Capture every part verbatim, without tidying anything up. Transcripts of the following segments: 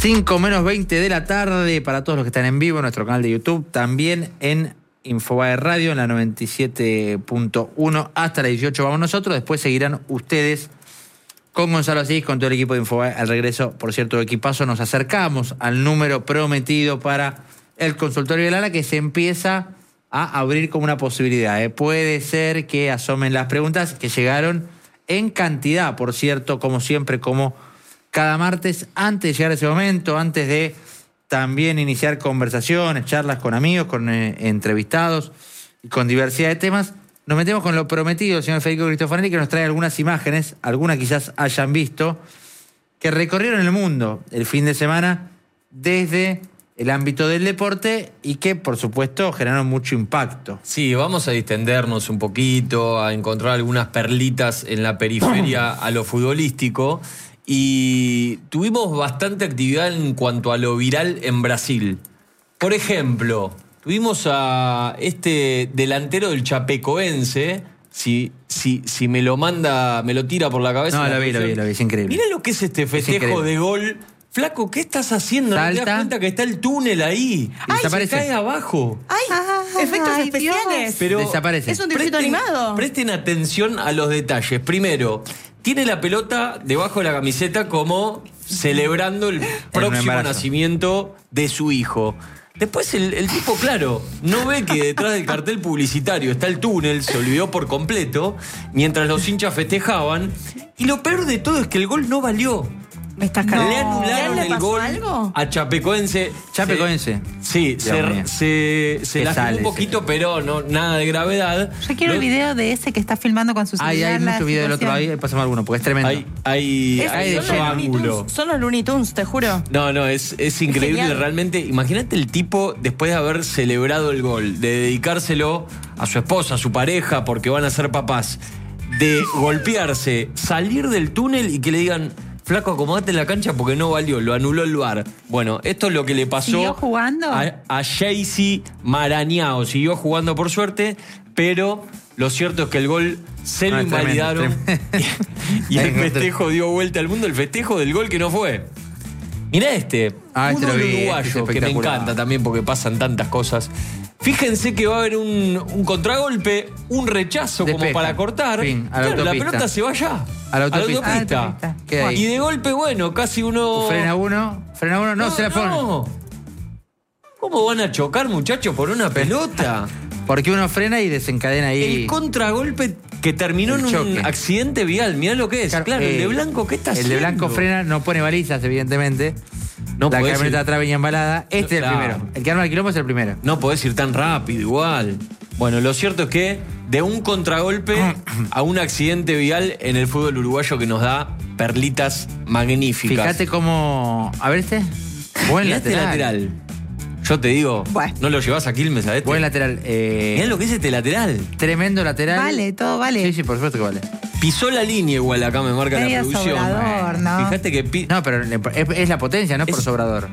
cinco menos veinte de la tarde para todos los que están en vivo en nuestro canal de YouTube, también en Infobae Radio en la noventa y siete punto uno hasta las dieciocho vamos nosotros, después seguirán ustedes con Gonzalo Asís, con todo el equipo de Infobae. Al regreso, por cierto, equipazo, nos acercamos al número prometido para el consultorio de Lala, que se empieza a abrir como una posibilidad. ¿eh? Puede ser que asomen las preguntas que llegaron en cantidad, por cierto, como siempre, como cada martes, antes de llegar a ese momento, antes de también iniciar conversaciones, charlas con amigos, con eh, entrevistados y con diversidad de temas, nos metemos con lo prometido, el señor Federico Cristofanelli, que nos trae algunas imágenes, algunas quizás hayan visto, que recorrieron el mundo el fin de semana desde el ámbito del deporte y que, por supuesto, generaron mucho impacto. Sí, vamos a distendernos un poquito, a encontrar algunas perlitas en la periferia a lo futbolístico. Y tuvimos bastante actividad en cuanto a lo viral en Brasil. Por ejemplo, tuvimos a este delantero del Chapecoense, si, si, si me lo manda, me lo tira por la cabeza. No, lo vi, lo vi, lo vi, es increíble. Mirá lo que es este festejo de gol. Flaco, ¿qué estás haciendo? Salta. ¿No te das cuenta que está el túnel ahí? Ay, se cae abajo. ¡Ay! Ah, efectos ay, especiales. Dios. Pero desaparece. Es un dibujito animado. Presten atención a los detalles. Primero, tiene la pelota debajo de la camiseta como celebrando el próximo embarazo. nacimiento de su hijo. Después el, el tipo, claro, no ve que detrás del cartel publicitario está el túnel, se olvidó por completo, mientras los hinchas festejaban. Y lo peor de todo es que el gol no valió. ¿Me estás Le cargando? anularon ¿Le el pasó gol algo? a Chapecoense. Chapecoense. Sí, Dios mío. se, se, se Que lastimó sale, un poquito, sí. pero no, nada de gravedad. Yo quiero Lo- el video de ese que está filmando con su celular. Ay, hay la mucho video del otro lado, situación. ahí pasamos alguno, porque es tremendo. Hay, hay, Es- hay de son, otro los Looney ángulo. Tunes, son los Looney Tunes, te juro. No, no, es, es increíble genial. realmente. Imagínate el tipo, después de haber celebrado el gol, de dedicárselo a su esposa, a su pareja, porque van a ser papás, de golpearse, salir del túnel y que le digan: flaco, acomodate en la cancha porque no valió, lo anuló el V A R. Bueno, esto es lo que le pasó ¿Siguió jugando? a, a Jaycee Marañao. Siguió jugando por suerte, pero lo cierto es que el gol se No, lo es tremendo, invalidaron tremendo. y, y el Encontré. festejo dio vuelta al mundo, el festejo del gol que no fue. Mirá este, Ah, este uno lo vi, este es uruguayo, que me espectacular. encanta también porque pasan tantas cosas. Fíjense que va a haber un, un contragolpe, un rechazo como Despeja. para cortar. Fin, a la Claro, la autopista. pelota se va allá. A la autopista. A la autopista. A la autopista. Queda ahí. Y de golpe, bueno, casi uno... Frena uno, frena uno, no, se la pone. no. ¿Cómo van a chocar, muchachos, por una pelota? Porque uno frena y desencadena ahí. El contragolpe que terminó El en un choque. accidente vial. Mirá lo que es. Claro, el eh, de blanco, ¿qué está El haciendo? de blanco frena, no pone balizas, evidentemente. No la podés camioneta ir- atrás venía embalada. Este No, es el claro. primero. El que arma el quilombo es el primero. No podés ir tan rápido igual. Bueno, lo cierto es que de un contragolpe a un accidente vial en el fútbol uruguayo que nos da perlitas magníficas. Fíjate cómo. A ver este. Buen Mirá este lateral. lateral. Yo te digo, Bueno. ¿no lo llevas a Quilmes a este? Buen lateral. Eh, Mirá lo que es este lateral. Tremendo lateral. Vale, todo vale. Sí, sí, por supuesto que vale. Pisó la línea igual, acá me marca Medio la producción. sobrador, ¿no? Fíjate que... pi- No, pero le- es, es la potencia, no es por Es- sobrador.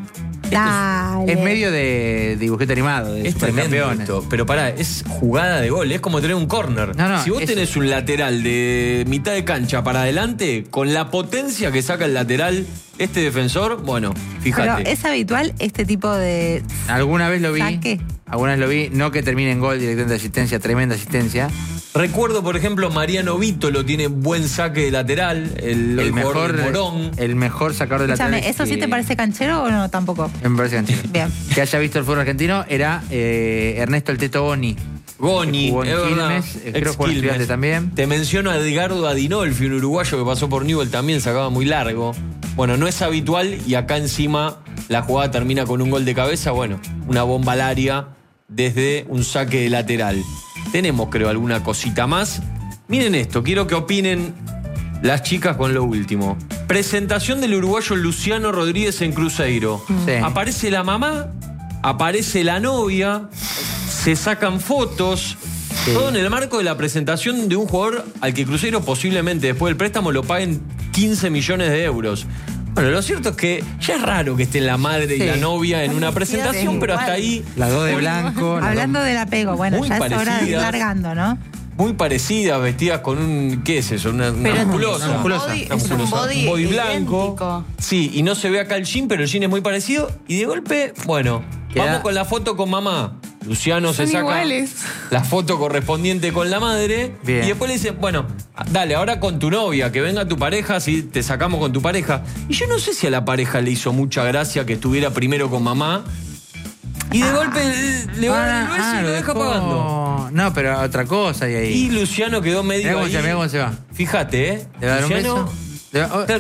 Dale. Es medio de dibujito animado, de Es tremendo supercampeones. esto, pero pará, es jugada de gol, es como tener un córner. No, no, si vos es- tenés un lateral de mitad de cancha para adelante, con la potencia que saca el lateral este defensor, bueno, Pero fíjate. es habitual este tipo de Alguna vez lo vi. saque. Alguna vez lo vi. No que termine en gol directamente de asistencia, tremenda asistencia. Recuerdo, por ejemplo, Mariano Vítolo tiene buen saque de lateral, el, El jugador mejor, de Morón. el mejor sacador de lateral. Escúchame, ¿eso sí te parece canchero o no tampoco? Me parece canchero. Bien. Que haya visto el fútbol argentino era eh, Ernesto el Teto Boni. Goni, Que jugó en es verdad. Quilmes, eh, creo que Ex jugó en Quilmes. Estudiantes también. Te menciono a Edgardo Adinolfi, un uruguayo que pasó por Newell también, sacaba muy largo. Bueno, no es habitual y acá encima la jugada termina con un gol de cabeza. Bueno, una bomba al área desde un saque de lateral. Tenemos, creo, alguna cosita más. Miren esto, quiero que opinen las chicas con lo último. Presentación del uruguayo Luciano Rodríguez en Cruzeiro. Sí. Aparece la mamá, aparece la novia, se sacan fotos. Sí. Todo en el marco de la presentación de un jugador al que Cruzeiro posiblemente después del préstamo lo paguen quince millones de euros. Bueno, lo cierto es que ya es raro que estén la madre y Sí. la novia en una presentación, Sí, pero igual. hasta ahí... Las dos de blanco. las Hablando dos- del apego, bueno, Muy ya es hora de ir parecidas. largando, ¿no? muy parecidas, vestidas con un... ¿Qué es eso? Una, una Pero musculosa. es un musculosa. body, Una es un musculosa. body, Un body idéntico. blanco. Sí, y no se ve acá el jean, pero el jean es muy parecido. Y de golpe, bueno, Queda- vamos con la foto con mamá. Luciano se Son saca iguales. la foto correspondiente con la madre. Bien. Y después le dice, bueno, dale, ahora con tu novia, que venga tu pareja, si te sacamos con tu pareja. Y yo no sé si a la pareja le hizo mucha gracia que estuviera primero con mamá. Y de golpe eh, le va a dar el beso Ah, y lo deja dejó- pagando. No, pero otra cosa hay ahí. Y Luciano quedó medio Mirá cómo ahí. se- mirá cómo se va. Fíjate, ¿eh? ¿Le va a dar un Luciano, beso? Le va- oh,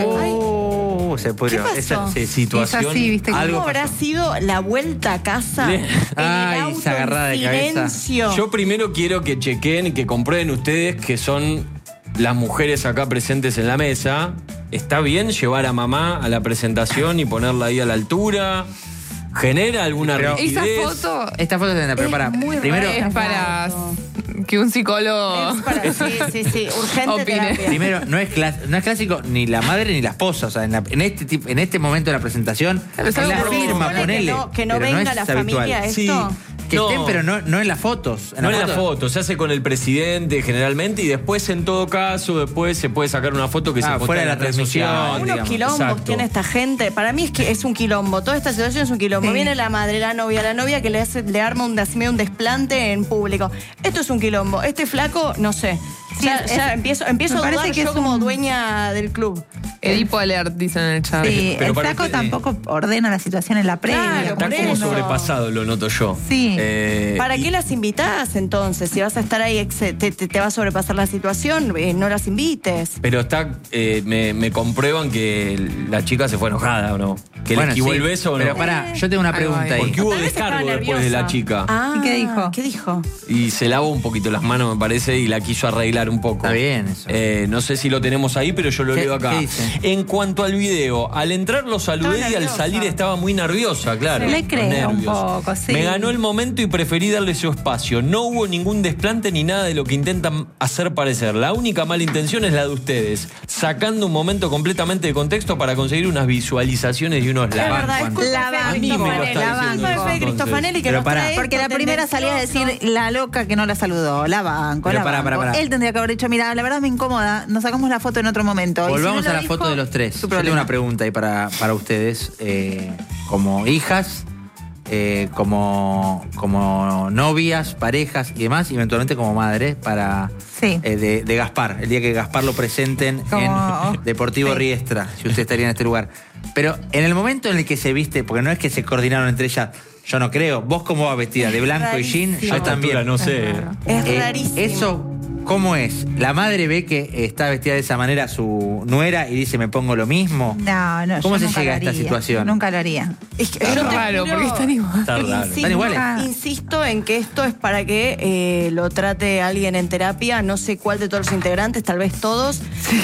Claro. oh, se pudrió. ¿Qué pasó? Esa sí, Es situación. así, ¿viste? Algo ¿Cómo habrá pasó. sido la vuelta a casa? Le- En el Ay, auto, esa agarrada en de cabeza. silencio. Yo primero quiero que chequen y que comprueben ustedes que son las mujeres acá presentes en la mesa. ¿Está bien llevar a mamá a la presentación y ponerla ahí a la altura? ¿Genera alguna Pero- Esa rigidez? foto Esta foto se pero Es para. muy Primero, raro. es para que un psicólogo... Es para, sí, sí, sí, urgente Opine. terapia. primero no, es clas- no es clásico ni la madre ni la esposa. O sea, en, la- en este, tip- en este momento de la presentación, Claro, es es la algo firma, propio. ponele. Que no- que no pero venga es la habitual. familia, ¿eh? Sí. Esto- Que No. estén, pero no, no en las fotos. No en la foto, se hace con el presidente generalmente y después en todo caso, después se puede sacar una foto que Ah, se postea fuera de en la las redes transmisión, sociales. Unos digamos. quilombos Exacto. tiene esta gente. Para mí es que es un quilombo. Toda esta situación es un quilombo. Sí. Viene la madre, la novia, la novia que le, hace, le arma un, des- medio un desplante en público. Esto es un quilombo. Este flaco, no sé. Sí, ya es- ya empiezo, empiezo me a dudar parece que yo es como un- dueña del club. Edipo alert, dicen en el chat. Sí, Pero el para flaco usted- tampoco ordena la situación en la previa. Claro, Está por como eso. sobrepasado, lo noto yo. Sí. Eh, ¿Para y- qué las invitás entonces? Si vas a estar ahí, ex- te, te- te va a sobrepasar la situación, eh, no las invites. Pero está, eh, me, me comprueban que la chica se fue enojada o no. Que le esquivó sí, el beso o no. Pero pará, yo tengo una Algo pregunta hay. ahí. Porque hubo Tal vez estaba descargo después de nerviosa. la chica. Ah, ¿Y qué dijo? ¿Qué dijo? Y se lavó un poquito las manos, me parece, y la quiso arreglar un poco. Está bien eso. Eh, no sé si lo tenemos ahí, pero yo lo ¿Qué- leo acá. qué dice? En cuanto al video, al entrar lo saludé Estaba y al nerviosa. salir estaba muy nerviosa, claro. Le Los creo un nervios. poco, sí. Me ganó el momento y preferí darle su espacio. No hubo ningún desplante ni nada de lo que intentan hacer parecer. La única mala intención es la de ustedes, sacando un momento completamente de contexto para conseguir unas visualizaciones y unos Es likes. verdad, es culpa La de Fede banco. A mí me lo Cristofanelli. está Es diciendo culpa de eso, Fede entonces. Cristofanelli que Pero nos pará. trae Porque la esto primera salía a tendencioso. decir la loca que no la saludó, la banco, Pero la pará, banco. pará, pará. Él tendría que haber dicho, mira, la verdad me incomoda, nos sacamos la foto en otro momento. Y si Volvamos no a lo la dijo, foto de los tres. su Yo tengo problema. una pregunta ahí para, para ustedes. eh, como hijas, eh, como, como novias, parejas y demás, y eventualmente como madre para Sí. eh, de, de Gaspar. El día que Gaspar lo presenten Como- en Deportivo sí. Riestra, si usted estaría en este lugar. Pero en el momento en el que se viste, porque no es que se coordinaron entre ellas, yo no creo. ¿Vos cómo vas vestida? ¿De blanco y jean? A Yo esta también. altura no sé. Es Eh, rarísimo. Eso, ¿cómo es? ¿La madre ve que está vestida de esa manera su nuera y dice me pongo lo mismo? No, no, ¿Cómo yo se nunca llega a lo esta haría. situación? Nunca lo haría. Es, que Es yo te raro, juro- porque están igual. Está raro. Insisto, Están iguales. insisto en que esto es para que eh, lo trate alguien en terapia, no sé cuál de todos los integrantes, tal vez todos,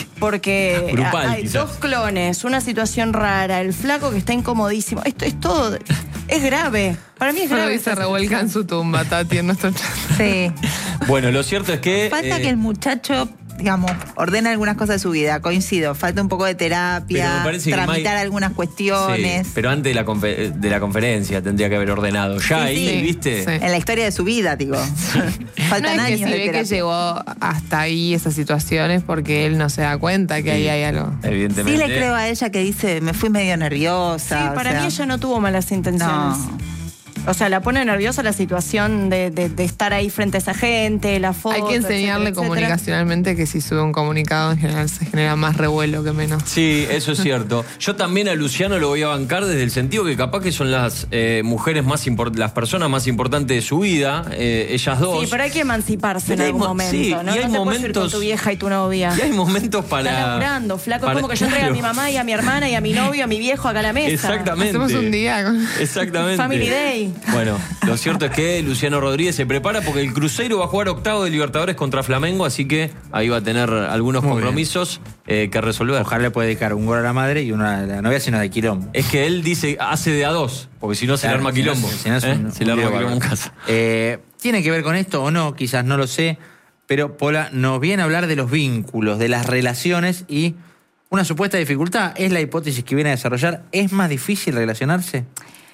porque Grupal, hay quizás. dos clones, una situación rara, el flaco que está incomodísimo. Esto es todo, es grave. Para mí es grave. Freud se esta revuelca en su tumba, Tati, en nuestro chat. Sí. Bueno, lo cierto es que. Falta eh, que el muchacho, digamos, ordene algunas cosas de su vida. Coincido. Falta un poco de Pero terapia, me parece que tramitar May- algunas sí, cuestiones. pero antes de la, confe- de la conferencia tendría que haber ordenado. Ya Sí, ahí, sí, ¿viste? sí. En la historia de su vida, digo. No Faltan es que años si de ve que terapia. llegó hasta ahí esas situaciones porque él no se da cuenta que ahí Sí. hay algo. Evidentemente. Sí le creo a ella que dice, me fui medio nerviosa. Sí, o para sea, mí ella no tuvo malas intenciones. No. O sea, la pone nerviosa la situación de, de- de estar ahí frente a esa gente, la foto. Hay que enseñarle etcétera, etcétera. comunicacionalmente que si sube un comunicado en general se genera más revuelo que menos. Sí, eso es cierto. Yo también a Luciano lo voy a bancar desde el sentido que capaz que son las eh, mujeres más importantes, las personas más importantes de su vida, eh, ellas dos. Sí, pero hay que emanciparse Pero en hay algún mo- momento, sí, ¿no? y No hay te puedes ir con momentos- tu vieja y tu novia. Y hay momentos para. Está laburando, flaco. para- Es como que yo traiga a mi Claro. mamá y a mi hermana y a mi novio, a mi viejo acá a la mesa. Exactamente. Hacemos un día con- Exactamente. Family Day. Bueno, lo cierto es que Luciano Rodríguez se prepara porque el Cruzeiro va a jugar octavo de Libertadores contra Flamengo, así que ahí va a tener algunos Muy compromisos eh, que resolver. Ojalá le pueda dedicar un gol a la madre y una a la novia, sino de quilombo. Es que él dice, hace de a dos, porque si no se le Claro, arma si no, quilombo. si no es ¿eh? un- Se le un arma lío quilombo en bárbaro. casa. Eh, ¿Tiene que ver con esto o no? Quizás no lo sé. Pero Pola nos viene a hablar de los vínculos, de las relaciones y una supuesta dificultad. ¿Es la hipótesis que viene a desarrollar? ¿Es más difícil relacionarse?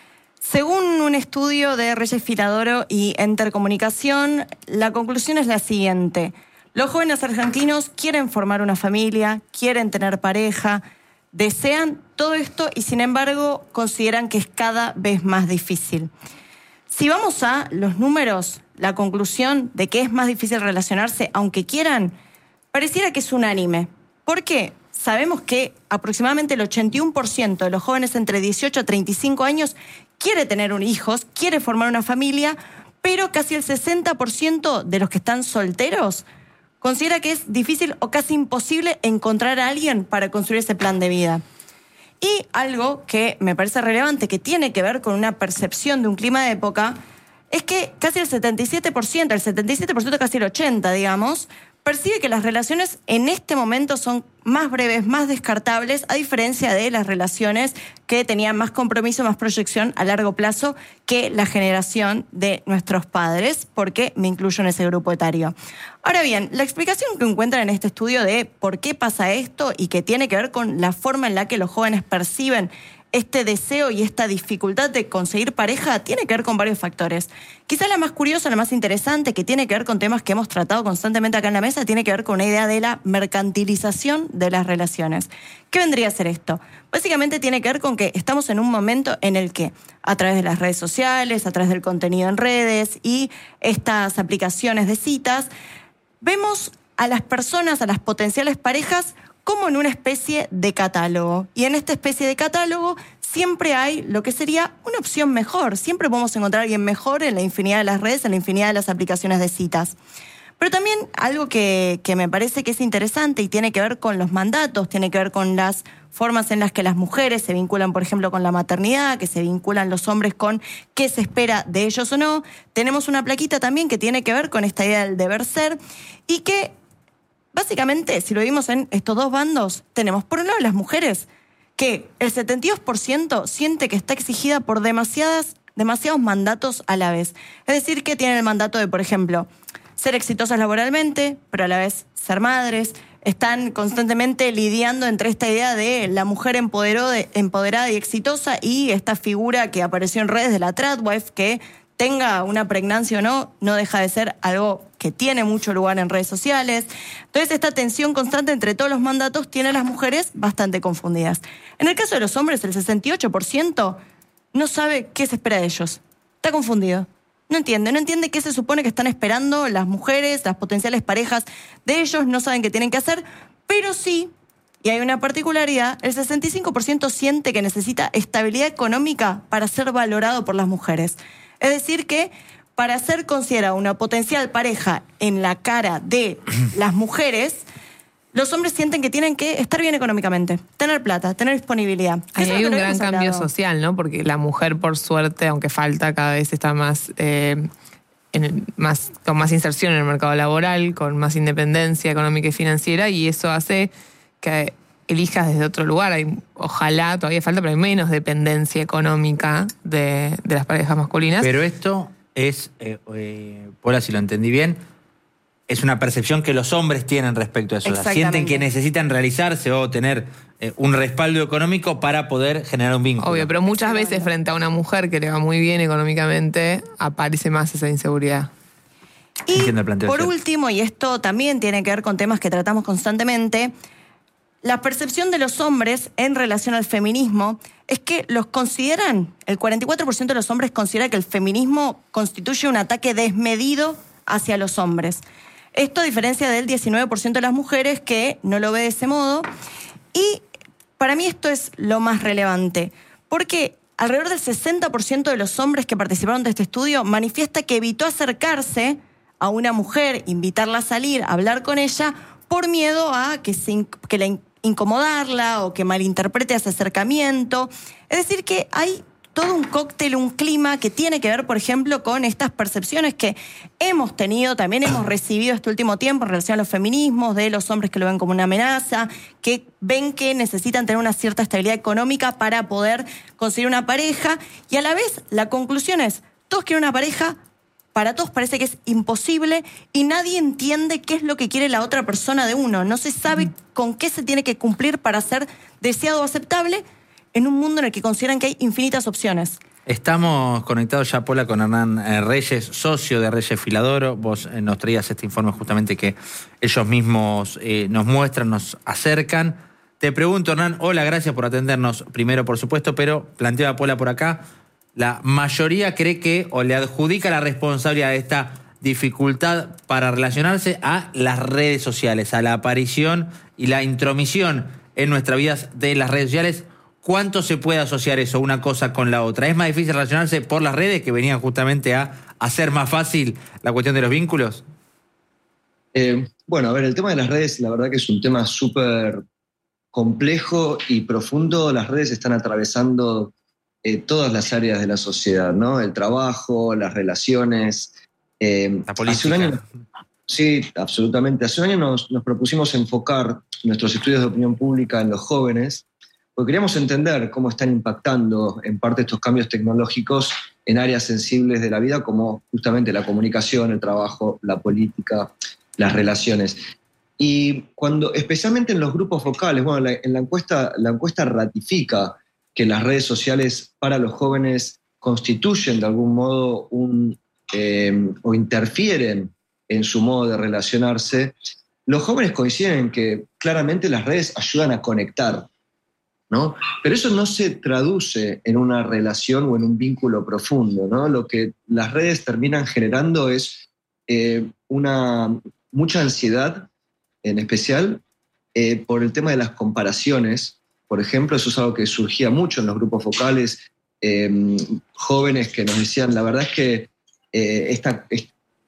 Según un estudio de Reyes Filadoro y Entercomunicación, la conclusión es la siguiente. Los jóvenes argentinos quieren formar una familia, quieren tener pareja, desean todo esto y sin embargo consideran que es cada vez más difícil. Si vamos a los números, la conclusión de que es más difícil relacionarse aunque quieran, pareciera que es unánime. ¿Por qué? Sabemos que aproximadamente el ochenta y uno por ciento de los jóvenes entre dieciocho a treinta y cinco años quiere tener un hijo, quiere formar una familia, pero casi el sesenta por ciento de los que están solteros considera que es difícil o casi imposible encontrar a alguien para construir ese plan de vida. Y algo que me parece relevante, que tiene que ver con una percepción de un clima de época, es que casi el setenta y siete por ciento, el setenta y siete por ciento, casi el ochenta por ciento, digamos, percibe que las relaciones en este momento son más breves, más descartables, a diferencia de las relaciones que tenían más compromiso, más proyección a largo plazo que la generación de nuestros padres, porque me incluyo en ese grupo etario. Ahora bien, la explicación que encuentran en este estudio de por qué pasa esto y que tiene que ver con la forma en la que los jóvenes perciben este deseo y esta dificultad de conseguir pareja tiene que ver con varios factores. Quizá la más curiosa, la más interesante, que tiene que ver con temas que hemos tratado constantemente acá en la mesa, tiene que ver con una idea de la mercantilización de las relaciones. ¿Qué vendría a ser esto? Básicamente tiene que ver con que estamos en un momento en el que, a través de las redes sociales, a través del contenido en redes y estas aplicaciones de citas, vemos a las personas, a las potenciales parejas, como en una especie de catálogo. Y en esta especie de catálogo siempre hay lo que sería una opción mejor. Siempre podemos encontrar a alguien mejor en la infinidad de las redes, en la infinidad de las aplicaciones de citas. Pero también algo que, que me parece que es interesante y tiene que ver con los mandatos, tiene que ver con las formas en las que las mujeres se vinculan, por ejemplo, con la maternidad, que se vinculan los hombres con qué se espera de ellos o no. Tenemos una plaquita también que tiene que ver con esta idea del deber ser y que básicamente, si lo vimos en estos dos bandos, tenemos por un lado las mujeres, que el setenta y dos por ciento siente que está exigida por demasiadas, demasiados mandatos a la vez. Es decir, que tienen el mandato de, por ejemplo, ser exitosas laboralmente, pero a la vez ser madres. Están constantemente lidiando entre esta idea de la mujer empoderada y exitosa y esta figura que apareció en redes de la tradwife, que tenga una pregnancia o no, no deja de ser algo que tiene mucho lugar en redes sociales. Entonces, esta tensión constante entre todos los mandatos tiene a las mujeres bastante confundidas. En el caso de los hombres, el sesenta y ocho por ciento no sabe qué se espera de ellos. Está confundido. No entiende, no entiende qué se supone que están esperando las mujeres, las potenciales parejas de ellos, no saben qué tienen que hacer, pero sí, y hay una particularidad, el sesenta y cinco por ciento siente que necesita estabilidad económica para ser valorado por las mujeres. Es decir que para ser considerada una potencial pareja en la cara de las mujeres, los hombres sienten que tienen que estar bien económicamente, tener plata, tener disponibilidad. Ahí hay un gran cambio social, ¿no? Porque la mujer, por suerte, aunque falta, cada vez está más, eh, en el, más con más inserción en el mercado laboral, con más independencia económica y financiera, y eso hace que elijas desde otro lugar. Hay, ojalá, todavía falta, pero hay menos dependencia económica de, de las parejas masculinas. Pero esto es, eh, eh, Paula, si lo entendí bien, es una percepción que los hombres tienen respecto a eso. O sea, sienten que necesitan realizarse o tener eh, un respaldo económico para poder generar un vínculo. Obvio, pero muchas veces frente a una mujer que le va muy bien económicamente, aparece más esa inseguridad. Y por último, y esto también tiene que ver con temas que tratamos constantemente, la percepción de los hombres en relación al feminismo es que los consideran, el cuarenta y cuatro por ciento de los hombres considera que el feminismo constituye un ataque desmedido hacia los hombres. Esto a diferencia del diecinueve por ciento de las mujeres que no lo ve de ese modo. Y para mí esto es lo más relevante, porque alrededor del sesenta por ciento de los hombres que participaron de este estudio manifiesta que evitó acercarse a una mujer, invitarla a salir, hablar con ella, por miedo a que, se, que la incomodarla o que malinterprete ese acercamiento. Es decir, que hay todo un cóctel, un clima que tiene que ver, por ejemplo, con estas percepciones que hemos tenido, también hemos recibido este último tiempo en relación a los feminismos, de los hombres que lo ven como una amenaza, que ven que necesitan tener una cierta estabilidad económica para poder conseguir una pareja, y a la vez la conclusión es, todos quieren una pareja, para todos parece que es imposible y nadie entiende qué es lo que quiere la otra persona de uno. No se sabe con qué se tiene que cumplir para ser deseado o aceptable en un mundo en el que consideran que hay infinitas opciones. Estamos conectados ya, Pola, con Hernán eh, Reyes, socio de Reyes Filadoro. Vos eh, nos traías este informe justamente que ellos mismos eh, nos muestran, nos acercan. Te pregunto, Hernán, hola, gracias por atendernos primero, por supuesto, pero planteo a Pola por acá. La mayoría cree que o le adjudica la responsabilidad de esta dificultad para relacionarse a las redes sociales, a la aparición y la intromisión en nuestra vida de las redes sociales. ¿Cuánto se puede asociar eso, una cosa con la otra? ¿Es más difícil relacionarse por las redes que venían justamente a hacer más fácil la cuestión de los vínculos? Eh, bueno, a ver, el tema de las redes, la verdad que es un tema súper complejo y profundo. Las redes están atravesando eh, todas las áreas de la sociedad, ¿no? El trabajo, las relaciones. Eh, la política. Hace un año, sí, absolutamente. Hace un año nos, nos propusimos enfocar nuestros estudios de opinión pública en los jóvenes, porque queríamos entender cómo están impactando en parte estos cambios tecnológicos en áreas sensibles de la vida, como justamente la comunicación, el trabajo, la política, las relaciones. Y cuando, especialmente en los grupos focales, bueno, la, en la encuesta, la encuesta ratifica que las redes sociales para los jóvenes constituyen de algún modo un, eh, o interfieren en su modo de relacionarse. Los jóvenes coinciden en que claramente las redes ayudan a conectar, ¿no? Pero eso no se traduce en una relación o en un vínculo profundo, ¿no? Lo que las redes terminan generando es eh, una, mucha ansiedad, en especial eh, por el tema de las comparaciones. Por ejemplo, eso es algo que surgía mucho en los grupos focales, eh, jóvenes que nos decían, la verdad es que eh, esta, es,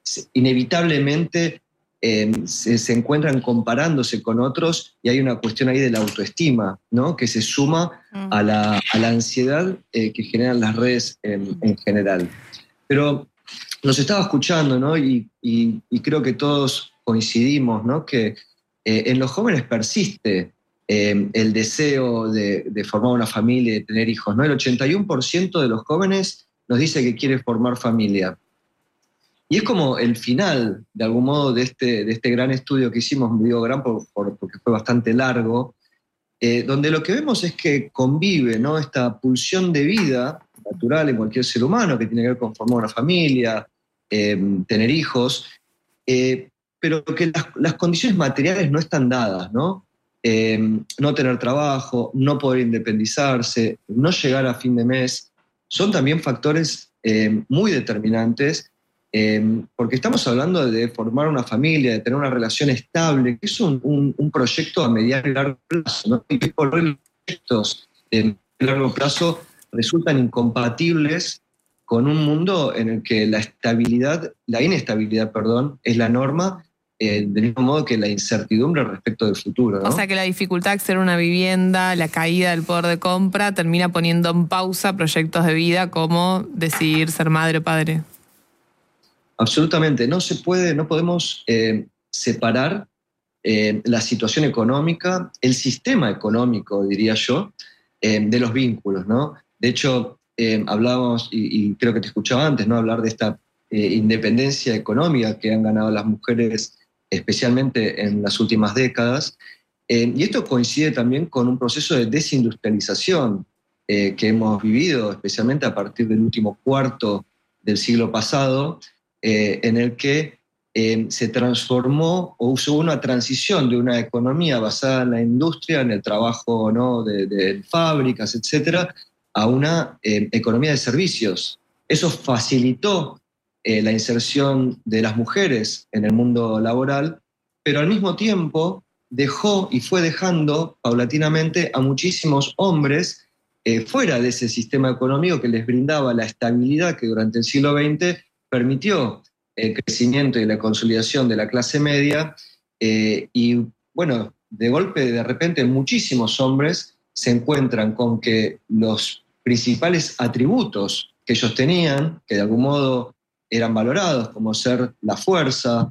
inevitablemente Eh, se, se encuentran comparándose con otros y hay una cuestión ahí de la autoestima, ¿no? Que se suma a la, a la ansiedad eh, que generan las redes en, en general. Pero nos estaba escuchando, ¿no? Y, y, y creo que todos coincidimos, ¿no? Que eh, en los jóvenes persiste eh, el deseo de, de formar una familia y de tener hijos, ¿no? El ochenta y uno por ciento de los jóvenes nos dice que quiere formar familia. Y es como el final, de algún modo, de este, de este gran estudio que hicimos, digo gran por, por, porque fue bastante largo, eh, donde lo que vemos es que convive, ¿no? Esta pulsión de vida natural en cualquier ser humano, que tiene que ver con formar una familia, eh, tener hijos, eh, pero que las, las condiciones materiales no están dadas, ¿no? Eh, no tener trabajo, no poder independizarse, no llegar a fin de mes, son también factores eh, muy determinantes. Eh, porque estamos hablando de formar una familia, de tener una relación estable, que es un, un, un proyecto a mediano y largo plazo, ¿no? Y que por los proyectos de largo plazo resultan incompatibles con un mundo en el que la estabilidad, la inestabilidad, perdón, es la norma, eh, del mismo modo que la incertidumbre respecto del futuro, ¿no? O sea que la dificultad de acceder a una vivienda, la caída del poder de compra, termina poniendo en pausa proyectos de vida como decidir ser madre o padre. Absolutamente, no se puede, no podemos eh, separar eh, la situación económica, el sistema económico, diría yo, eh, de los vínculos, ¿no? De hecho, eh, hablábamos, y, y creo que te escuchaba antes, ¿no? Hablar de esta eh, independencia económica que han ganado las mujeres, especialmente en las últimas décadas, eh, y esto coincide también con un proceso de desindustrialización eh, que hemos vivido, especialmente a partir del último cuarto del siglo pasado, Eh, en el que eh, se transformó o hubo una transición de una economía basada en la industria, en el trabajo, ¿no? de, de fábricas, etcétera, a una eh, economía de servicios. Eso facilitó eh, la inserción de las mujeres en el mundo laboral, pero al mismo tiempo dejó y fue dejando paulatinamente a muchísimos hombres eh, fuera de ese sistema económico que les brindaba la estabilidad que durante el siglo veinte permitió el crecimiento y la consolidación de la clase media, eh, y bueno, de golpe, de repente, muchísimos hombres se encuentran con que los principales atributos que ellos tenían, que de algún modo eran valorados, como ser la fuerza,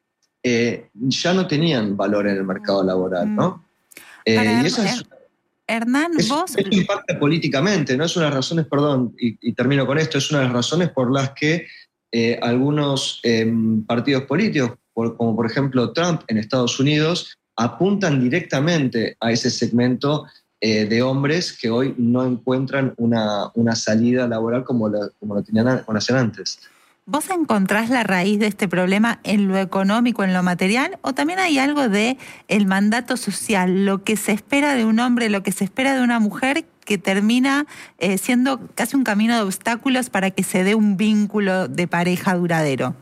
eh, ya no tenían valor en el mercado laboral, ¿no? Eh, Para, y eso es, Hernán, es, vos... eso impacta políticamente, ¿no? Es una de las razones, perdón, y, y termino con esto, es una de las razones por las que Eh, algunos eh, partidos políticos, por, como por ejemplo Trump en Estados Unidos, apuntan directamente a ese segmento eh, de hombres que hoy no encuentran una, una salida laboral como, la, como lo tenían como lo hacían antes. ¿Vos encontrás la raíz de este problema en lo económico, en lo material, o también hay algo de el mandato social, lo que se espera de un hombre, lo que se espera de una mujer, que termina eh, siendo casi un camino de obstáculos para que se dé un vínculo de pareja duradero?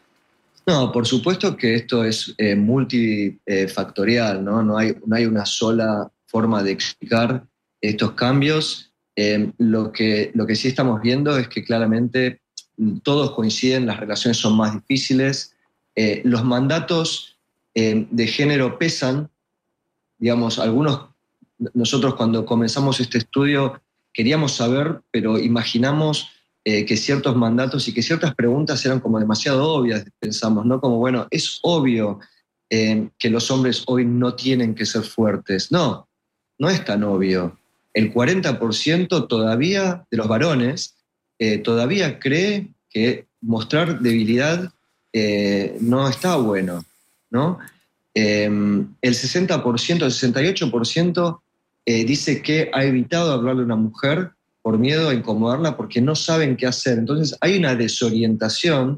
No, por supuesto que esto es eh, multifactorial, ¿no? No hay, no hay una sola forma de explicar estos cambios. Eh, lo que, lo que sí estamos viendo es que claramente todos coinciden, las relaciones son más difíciles, eh, los mandatos eh, de género pesan, digamos, algunos, nosotros cuando comenzamos este estudio queríamos saber, pero imaginamos eh, que ciertos mandatos y que ciertas preguntas eran como demasiado obvias, pensamos, ¿no? Como, bueno, es obvio eh, que los hombres hoy no tienen que ser fuertes. No, no es tan obvio. El cuarenta por ciento todavía de los varones Eh, todavía cree que mostrar debilidad eh, no está bueno, ¿no? Eh, el sesenta por ciento, el sesenta y ocho por ciento eh, dice que ha evitado hablarle a una mujer por miedo a incomodarla porque no saben qué hacer. Entonces hay una desorientación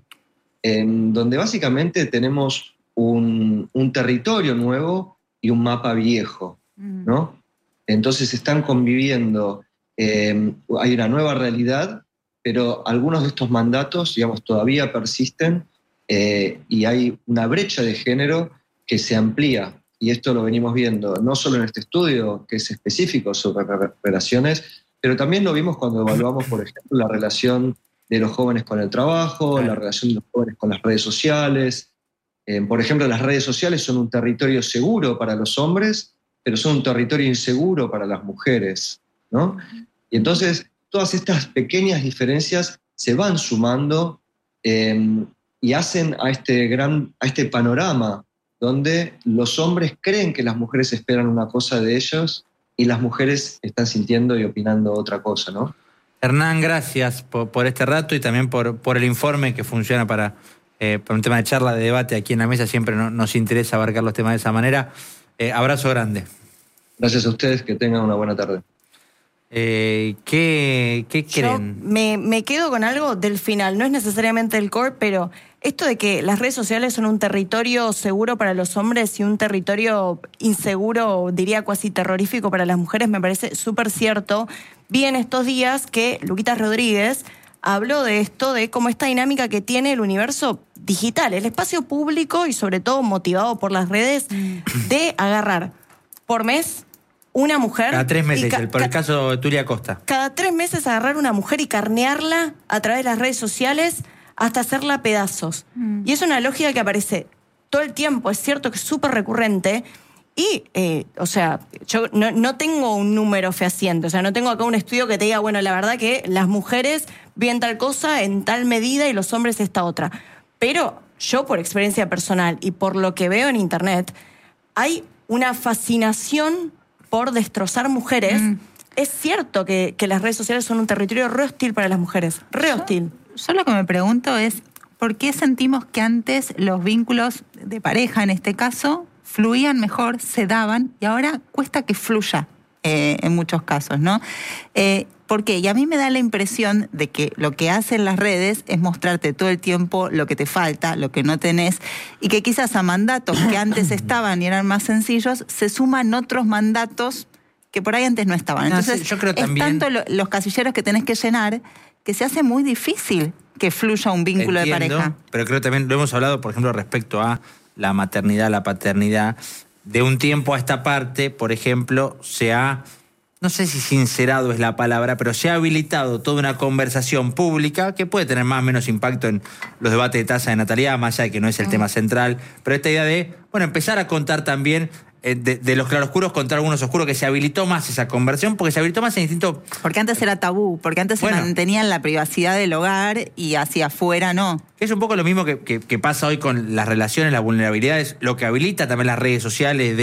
en donde básicamente tenemos un, un territorio nuevo y un mapa viejo, ¿no? Entonces están conviviendo, eh, hay una nueva realidad, pero algunos de estos mandatos, digamos, todavía persisten eh, y hay una brecha de género que se amplía. Y esto lo venimos viendo no solo en este estudio, que es específico sobre relaciones, pero también lo vimos cuando evaluamos, por ejemplo, la relación de los jóvenes con el trabajo, la relación de los jóvenes con las redes sociales. Eh, por ejemplo, las redes sociales son un territorio seguro para los hombres, pero son un territorio inseguro para las mujeres, ¿no? Y entonces todas estas pequeñas diferencias se van sumando eh, y hacen a este, gran, a este panorama donde los hombres creen que las mujeres esperan una cosa de ellos y las mujeres están sintiendo y opinando otra cosa, ¿no? Hernán, gracias por, por este rato y también por, por el informe que funciona para, eh, para un tema de charla, de debate aquí en la mesa. Siempre no, nos interesa abarcar los temas de esa manera. Eh, abrazo grande. Gracias a ustedes, que tengan una buena tarde. Eh, ¿Qué, qué creen? Yo me, me quedo con algo del final, no es necesariamente el core, pero esto de que las redes sociales son un territorio seguro para los hombres y un territorio inseguro, diría cuasi terrorífico para las mujeres, me parece súper cierto. Vi en estos días que Luquita Rodríguez habló de esto, de cómo esta dinámica que tiene el universo digital, el espacio público y sobre todo motivado por las redes, de agarrar por mes una mujer... Cada tres meses, ca- por el caso de Tulia Costa. Cada tres meses agarrar una mujer y carnearla a través de las redes sociales hasta hacerla pedazos. Mm. Y es una lógica que aparece todo el tiempo, es cierto que es súper recurrente. Y, eh, o sea, yo no, no tengo un número fehaciente, o sea, no tengo acá un estudio que te diga, bueno, la verdad que las mujeres ven tal cosa en tal medida y los hombres esta otra. Pero yo, por experiencia personal y por lo que veo en internet, hay una fascinación por destrozar mujeres. Mm. Es cierto que, que las redes sociales son un territorio re hostil para las mujeres, re hostil. Yo, yo lo que me pregunto es, ¿por qué sentimos que antes los vínculos de pareja, en este caso, fluían mejor, se daban, y ahora cuesta que fluya eh, en muchos casos, ¿no? Eh, ¿Por qué? Y a mí me da la impresión de que lo que hacen las redes es mostrarte todo el tiempo lo que te falta, lo que no tenés, y que quizás a mandatos que antes estaban y eran más sencillos, se suman otros mandatos que por ahí antes no estaban. Entonces, no, sí, yo creo es también... tanto lo, los casilleros que tenés que llenar que se hace muy difícil que fluya un vínculo Entiendo, de pareja. Pero creo que también lo hemos hablado, por ejemplo, respecto a la maternidad, la paternidad. De un tiempo a esta parte, por ejemplo, se ha, no sé si sincerado es la palabra, pero se ha habilitado toda una conversación pública que puede tener más o menos impacto en los debates de tasa de natalidad, más allá de que no es el mm. tema central, pero esta idea de, bueno, empezar a contar también eh, de, de los claroscuros contra algunos oscuros, que se habilitó más esa conversión, porque se habilitó más en distinto... Porque antes era tabú, porque antes bueno, se mantenía en la privacidad del hogar y hacia afuera no. Es un poco lo mismo que, que, que pasa hoy con las relaciones, las vulnerabilidades, lo que habilita también las redes sociales de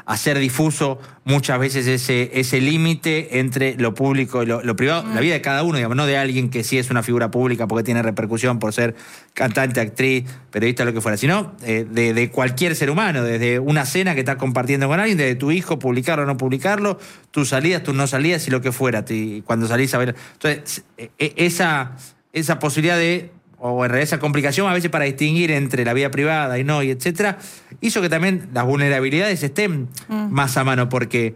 hacer difuso muchas veces ese, ese límite entre lo público y lo, lo privado, mm. la vida de cada uno, digamos, no de alguien que sí es una figura pública porque tiene repercusión por ser cantante, actriz, periodista, lo que fuera, sino eh, de, de cualquier ser humano, desde una cena que estás compartiendo con alguien, desde tu hijo, publicarlo o no publicarlo, tus salidas, tus no salidas y lo que fuera, te, cuando salís a ver. Entonces, eh, esa, esa posibilidad de, o en realidad esa complicación a veces para distinguir entre la vida privada y no, y etcétera, hizo que también las vulnerabilidades estén mm. más a mano, porque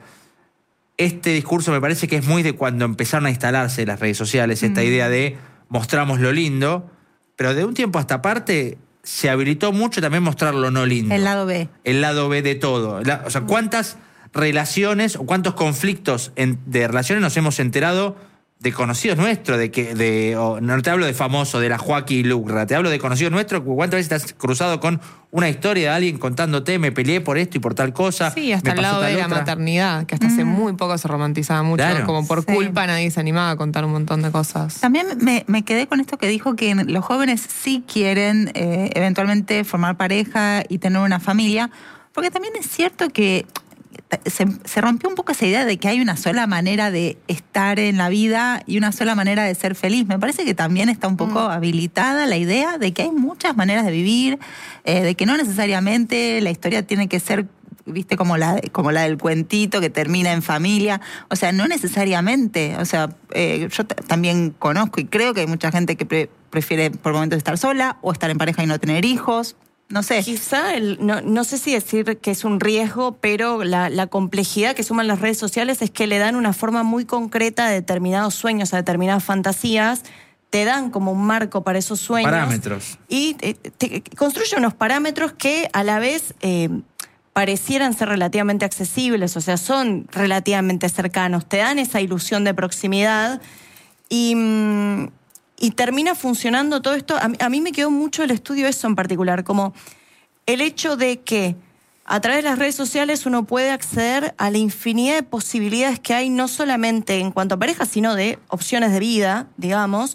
este discurso me parece que es muy de cuando empezaron a instalarse las redes sociales, esta mm. idea de mostramos lo lindo, pero de un tiempo a esta parte se habilitó mucho también mostrar lo no lindo. El lado B. El lado B de todo. La, o sea, ¿cuántas relaciones o cuántos conflictos en, de relaciones nos hemos enterado de conocidos nuestros, de que, de, oh, no te hablo de famoso, de la Joaquín y Lucra, te hablo de conocidos nuestros, cuántas veces estás cruzado con una historia de alguien contándote, me peleé por esto y por tal cosa. Sí, hasta el lado de otra. La maternidad, que hasta mm. hace muy poco se romantizaba mucho, claro. como por sí. culpa nadie se animaba a contar un montón de cosas. También me, me quedé con esto que dijo que los jóvenes sí quieren eh, eventualmente formar pareja y tener una familia, porque también es cierto que Se, se rompió un poco esa idea de que hay una sola manera de estar en la vida y una sola manera de ser feliz. Me parece que también está un poco mm. habilitada la idea de que hay muchas maneras de vivir, eh, de que no necesariamente la historia tiene que ser, viste, como la, como la del cuentito que termina en familia. O sea, no necesariamente. O sea, eh, yo t- también conozco y creo que hay mucha gente que pre- prefiere por momentos estar sola o estar en pareja y no tener hijos. No sé. Quizá, el, no, no sé si decir que es un riesgo, pero la, la complejidad que suman las redes sociales es que le dan una forma muy concreta a determinados sueños, a determinadas fantasías, te dan como un marco para esos sueños. Parámetros. Y te, te construyen unos parámetros que a la vez eh, parecieran ser relativamente accesibles, o sea, son relativamente cercanos, te dan esa ilusión de proximidad y... Mmm, Y termina funcionando todo esto. A mí, a mí me quedó mucho el estudio eso en particular, como el hecho de que a través de las redes sociales uno puede acceder a la infinidad de posibilidades que hay, no solamente en cuanto a pareja, sino de opciones de vida, digamos,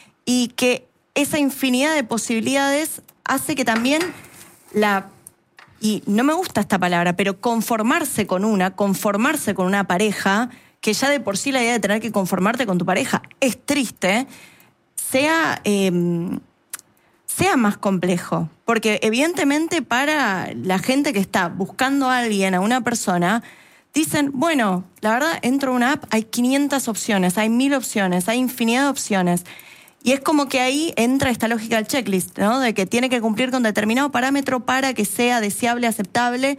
y que esa infinidad de posibilidades hace que también la... Y no me gusta esta palabra, pero conformarse con una, conformarse con una pareja, que ya de por sí la idea de tener que conformarte con tu pareja es triste, sea, eh, sea más complejo. Porque evidentemente para la gente que está buscando a alguien, a una persona, dicen, bueno, la verdad, entro a una app, hay quinientas opciones, hay mil opciones, hay infinidad de opciones. Y es como que ahí entra esta lógica del checklist, ¿no? De que tiene que cumplir con determinado parámetro para que sea deseable, aceptable,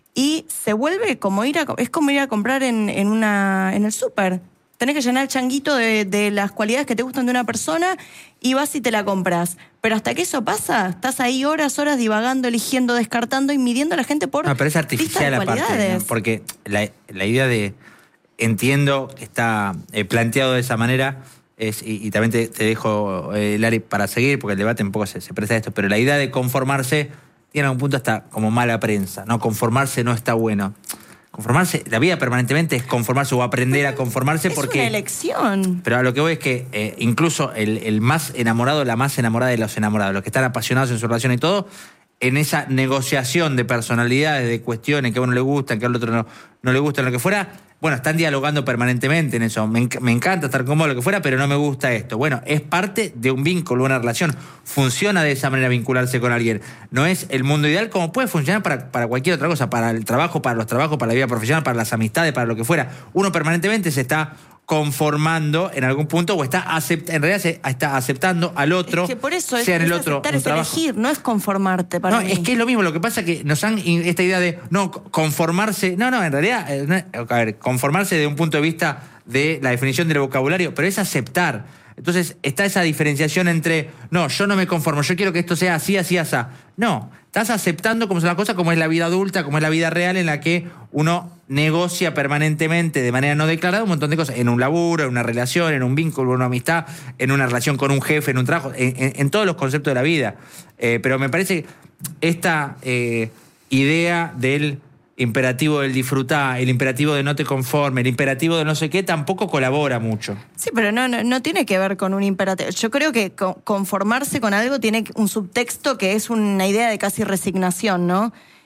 y se vuelve como ir a, es como ir a comprar en, en, una, en el súper. Tenés que llenar el changuito de, de las cualidades que te gustan de una persona y vas y te la compras. Pero hasta que eso pasa, estás ahí horas, horas divagando, eligiendo, descartando y midiendo a la gente por no, pero es artificial listas de aparte, cualidades. ¿no? Porque la, la idea de, entiendo que está eh, planteado de esa manera, es, y, y también te, te dejo, eh, Lari, para seguir, porque el debate un poco se, se presta a esto, pero la idea de conformarse tiene algún punto hasta como mala prensa, ¿no? Conformarse no está bueno. Conformarse, la vida permanentemente es conformarse o aprender a conformarse es porque... Es una elección. Pero a lo que voy es que eh, incluso el, el más enamorado, la más enamorada de los enamorados, los que están apasionados en su relación y todo, en esa negociación de personalidades, de cuestiones que a uno le gustan, que al otro no, no le gustan, lo que fuera, bueno, están dialogando permanentemente en eso. Me, enc- me encanta estar cómodo, lo que fuera, pero no me gusta esto. Bueno, es parte de un vínculo, una relación. Funciona de esa manera vincularse con alguien. No es el mundo ideal como puede funcionar para, para cualquier otra cosa, para el trabajo, para los trabajos, para la vida profesional, para las amistades, para lo que fuera. Uno permanentemente se está conformando en algún punto o está acept- en realidad se está aceptando al otro, es que por eso es, sea en el es otro aceptar, un es trabajo. elegir, no es conformarte para No, mí. es que es lo mismo, lo que pasa es que nos han esta idea de no conformarse, no, no, en realidad, eh, no, a ver, conformarse desde un punto de vista de la definición del vocabulario, pero es aceptar. Entonces está esa diferenciación entre, no, yo no me conformo, yo quiero que esto sea así, así, así. No, estás aceptando como son las cosas, como es la vida adulta, como es la vida real en la que uno negocia permanentemente de manera no declarada un montón de cosas, en un laburo, en una relación, en un vínculo, en una amistad, en una relación con un jefe, en un trabajo, en, en, en todos los conceptos de la vida. Eh, pero me parece esta eh, idea del imperativo del disfrutar, el imperativo de no te conforme, el imperativo de no sé qué, tampoco colabora mucho. Sí, pero no, no, no tiene que ver con un imperativo. Yo creo que conformarse con algo tiene un subtexto que es una idea de casi resignación, ¿no?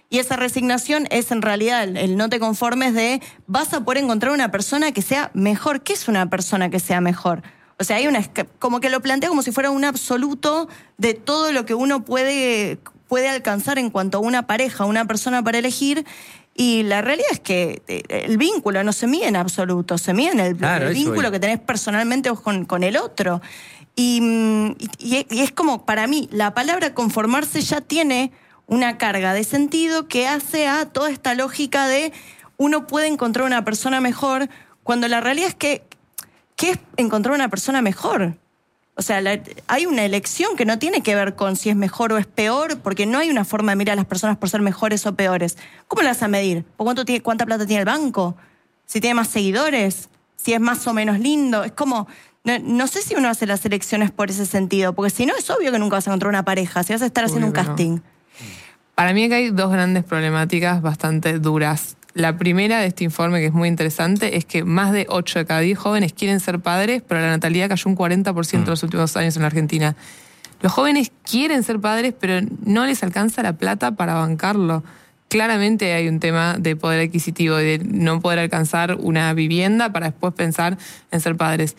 Y esa resignación es en realidad el, el no te conformes de vas a poder encontrar una persona que sea mejor. ¿Qué es una persona que sea mejor? O sea, hay una como que lo plantea como si fuera un absoluto de todo lo que uno puede, puede alcanzar en cuanto a una pareja, una persona para elegir. Y la realidad es que el vínculo no se mide en absoluto, se mide en el, claro, el vínculo es. que tenés personalmente con, con el otro. Y, y, y es como, para mí, la palabra conformarse ya tiene una carga de sentido que hace a toda esta lógica de uno puede encontrar una persona mejor, cuando la realidad es que ¿qué es encontrar una persona mejor? O sea, la, hay una elección que no tiene que ver con si es mejor o es peor, porque no hay una forma de mirar a las personas por ser mejores o peores. ¿Cómo las vas a medir? ¿Por cuánto tiene, cuánta plata tiene el banco? ¿Si tiene más seguidores? ¿Si es más o menos lindo? Es como, no, no sé si uno hace las elecciones por ese sentido, porque si no es obvio que nunca vas a encontrar una pareja, si vas a estar haciendo un casting. No. Para mí acá hay dos grandes problemáticas bastante duras. La primera de este informe, que es muy interesante, es que más de ocho de cada diez jóvenes quieren ser padres, pero la natalidad cayó un cuarenta por ciento en los últimos años en la Argentina. Los jóvenes quieren ser padres, pero no les alcanza la plata para bancarlo. Claramente hay un tema de poder adquisitivo, de no poder alcanzar una vivienda para después pensar en ser padres.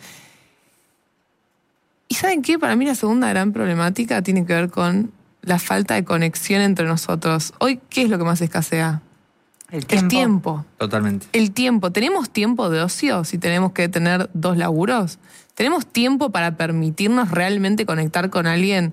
¿Y saben qué? Para mí la segunda gran problemática tiene que ver con la falta de conexión entre nosotros. Hoy, ¿qué es lo que más escasea? El tiempo. El tiempo. Totalmente. El tiempo. ¿Tenemos tiempo de ocio si tenemos que tener dos laburos? ¿Tenemos tiempo para permitirnos realmente conectar con alguien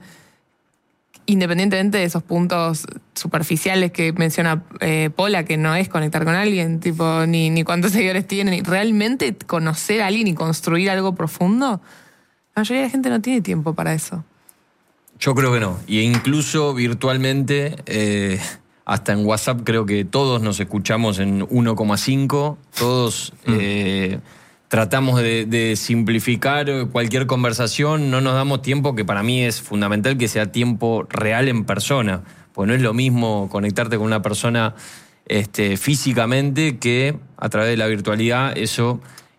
independientemente de esos puntos superficiales que menciona eh, Pola, que no es conectar con alguien, tipo ni, ni cuántos seguidores tienen, realmente conocer a alguien y construir algo profundo? La mayoría de la gente no tiene tiempo para eso. Yo creo que no. Y incluso virtualmente, eh, hasta en WhatsApp creo que todos nos escuchamos en uno coma cinco, todos eh, tratamos de, de simplificar cualquier conversación, no nos damos tiempo, que para mí es fundamental que sea tiempo real en persona, porque no es lo mismo conectarte con una persona este, físicamente que a través de la virtualidad, eso,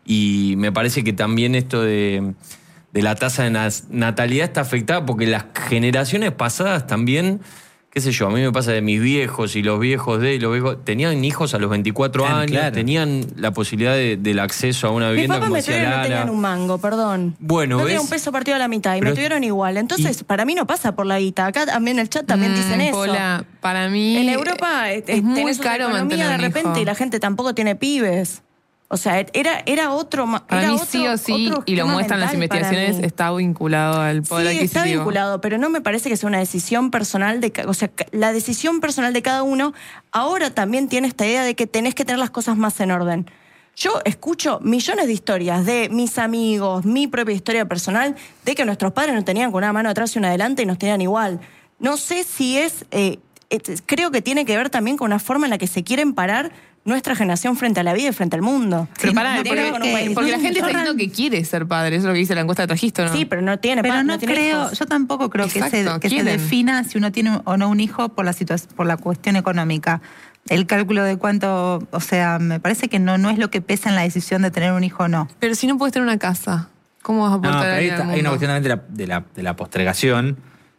y me parece que también esto de... de la tasa de natalidad está afectada porque las generaciones pasadas también, qué sé yo, a mí me pasa de mis viejos y los viejos de los viejos, tenían hijos a los veinticuatro Claro, años, claro. tenían la posibilidad de, del acceso a una Mis vivienda papás como me decía tuvieron y no Lara. tenían un mango, perdón. Bueno, no ¿ves? tenían un peso partido a la mitad y Pero- me tuvieron igual. Entonces, y- para mí no pasa por la guita. Acá también en el chat también Mm, dicen eso. Pola, para mí En Europa eh, es muy tenés otra caro economía mantener de un repente hijo. y la gente tampoco tiene pibes. O sea, era, era otro... ma- Para era mí otro- sí o sí, otro y lo esquema muestran las mental para investigaciones, mí. está vinculado al poder Sí, adquisitivo. está vinculado, pero no me parece que sea una decisión personal de... ca- O sea, ca- la decisión personal de cada uno ahora también tiene esta idea de que tenés que tener las cosas más en orden. Yo escucho millones de historias de mis amigos, mi propia historia personal, de que nuestros padres nos tenían con una mano atrás y una adelante y nos tenían igual. No sé si es... eh, eh, creo que tiene que ver también con una forma en la que se quieren parar nuestra generación frente a la vida y frente al mundo. Pero Sí, pará, no porque, creo porque que- porque la no, gente yo está diciendo real- que quiere ser padre, eso es lo que dice la encuesta de Trajisto, ¿no? Sí, pero no tiene Pero pa- no tiene creo, hijos. yo tampoco creo que, Exacto, se, que se quieren. defina si uno tiene o no un hijo por la situación, por la cuestión económica. El cálculo de cuánto, o sea, me parece que no, no es lo que pesa en la decisión de tener un hijo o no. Pero si no puedes tener una casa, ¿cómo vas a No, aportar pero a ahí alguien está- al hay una mundo? cuestión también de la, de la, de la postergación,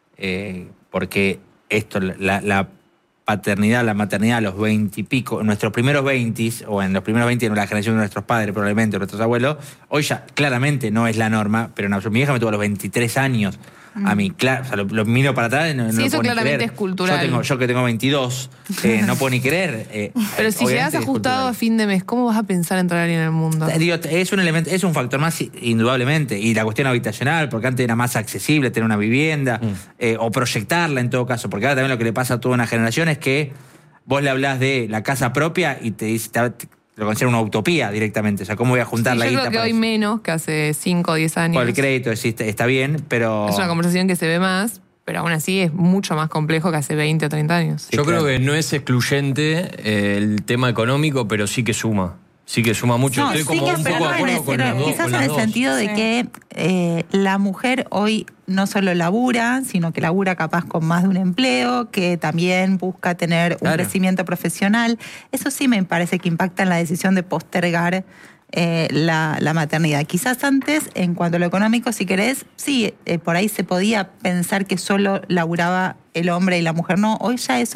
eh, porque esto, la, la paternidad, la maternidad a los veinte y pico, en nuestros primeros veintis, o en los primeros veinte de la generación de nuestros padres, probablemente, o nuestros abuelos, hoy ya claramente no es la norma, pero en, mi hija me tuvo a los veintitrés años. A mí, claro, o sea, lo, lo miro para atrás y no, no Sí, lo eso puedo ni claramente creer. es cultural. Yo, tengo, yo que tengo veintidós, eh, no puedo ni creer. eh, Pero si obviamente llegas es ajustado cultural. a fin de mes, ¿cómo vas a pensar en traer a alguien al mundo? Digo, es un elemento, es un factor más indudablemente. Y la cuestión habitacional, porque antes era más accesible tener una vivienda, Mm. eh, o proyectarla en todo caso. Porque ahora también lo que le pasa a toda una generación es que vos le hablás de la casa propia y te dice, te, te lo considera una utopía directamente. O sea, ¿cómo voy a juntar Sí, la yo guita creo que para hoy eso? menos que hace cinco o diez años. Por el crédito, existe, está bien, pero. Es una conversación que se ve más, pero aún así es mucho más complejo que hace veinte o treinta años. Sí, Yo claro. creo que no es excluyente eh, el tema económico, pero sí que suma. Sí que suma mucho. No, Estoy sí como que, un pero poco de no en acuerdo el- con pero las dos. quizás con en las el dos. sentido de Sí. que eh, la mujer hoy no solo labura, sino que labura capaz con más de un empleo, que también busca tener un Claro. crecimiento profesional. Eso sí me parece que impacta en la decisión de postergar eh, la, la maternidad. Quizás antes, en cuanto a lo económico, si querés, sí, eh, por ahí se podía pensar que solo laburaba el hombre y la mujer. No, hoy ya eso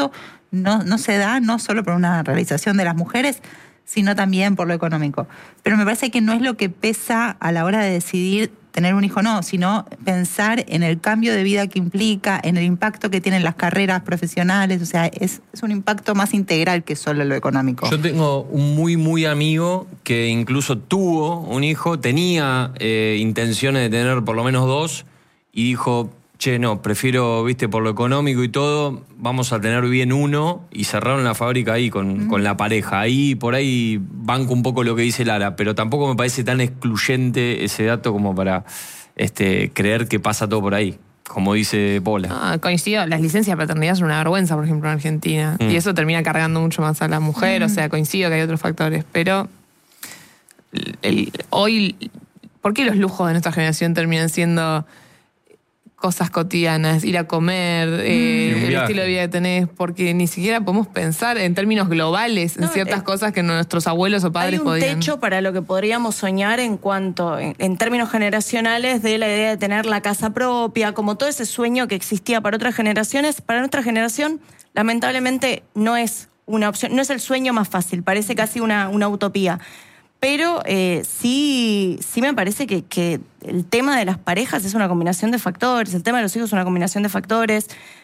no, no se da no solo por una realización de las mujeres, sino también por lo económico. Pero me parece que no es lo que pesa a la hora de decidir tener un hijo, no, sino pensar en el cambio de vida que implica, en el impacto que tienen las carreras profesionales, o sea, es, es un impacto más integral que solo lo económico. Yo tengo un muy, muy amigo que incluso tuvo un hijo, tenía eh, intenciones de tener por lo menos dos, y dijo, che, no, prefiero, viste, por lo económico y todo, vamos a tener bien uno, y cerraron la fábrica ahí con, mm. con la pareja. Ahí, por ahí, banco un poco lo que dice Lara, pero tampoco me parece tan excluyente ese dato como para este, creer que pasa todo por ahí, como dice Pola. Ah, coincido, las licencias de paternidad son una vergüenza, por ejemplo, en Argentina, mm. y eso termina cargando mucho más a la mujer, mm. o sea, coincido que hay otros factores, pero el, el, hoy, ¿por qué los lujos de nuestra generación terminan siendo cosas cotidianas, ir a comer, eh, sí, el estilo de vida que tenés, porque ni siquiera podemos pensar en términos globales en no, ciertas eh, cosas que nuestros abuelos o padres podían? Hay un techo para lo que podríamos soñar en cuanto, en, en términos generacionales, de la idea de tener la casa propia, como todo ese sueño que existía para otras generaciones. Para nuestra generación, lamentablemente, no es una opción, no es el sueño más fácil, parece casi una, una utopía. Pero eh, sí, sí me parece que, que el tema de las parejas es una combinación de factores, el tema de los hijos es una combinación de factores.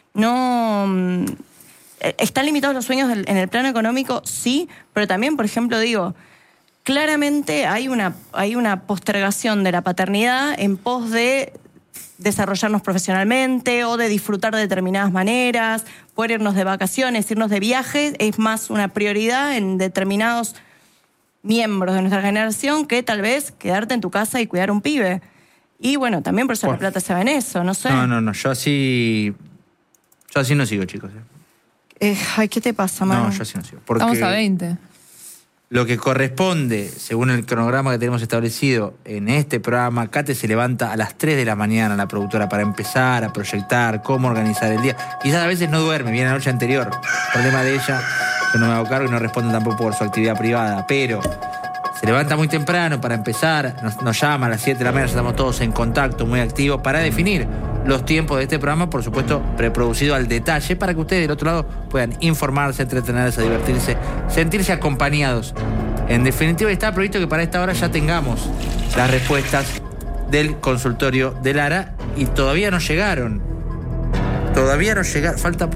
No, ¿están limitados los sueños en el plano económico? Sí, pero también, por ejemplo, digo, claramente hay una, hay una postergación de la paternidad en pos de desarrollarnos profesionalmente o de disfrutar de determinadas maneras, poder irnos de vacaciones, irnos de viajes, es más una prioridad en determinados miembros de nuestra generación que tal vez quedarte en tu casa y cuidar un pibe. Y bueno, también por eso bueno. la plata se va en eso, no sé. No, no, no, yo así... Yo así no sigo, chicos. Eh. Eh, ay, ¿qué te pasa, Manu? No, yo así no sigo. Porque estamos a veinte. Lo que corresponde, según el cronograma que tenemos establecido en este programa, Kate se levanta a las tres de la mañana, la productora, para empezar a proyectar cómo organizar el día. Quizás a veces no duerme, viene la noche anterior. Problema de ella... Yo no me hago cargo y no respondo tampoco por su actividad privada, pero se levanta muy temprano para empezar, nos, nos llama a las siete de la mañana, ya estamos todos en contacto, muy activos, para definir los tiempos de este programa, por supuesto, preproducido al detalle, para que ustedes del otro lado puedan informarse, entretenerse, divertirse, sentirse acompañados. En definitiva, está previsto que para esta hora ya tengamos las respuestas del consultorio de Lara, y todavía no llegaron. Todavía no llegaron, falta...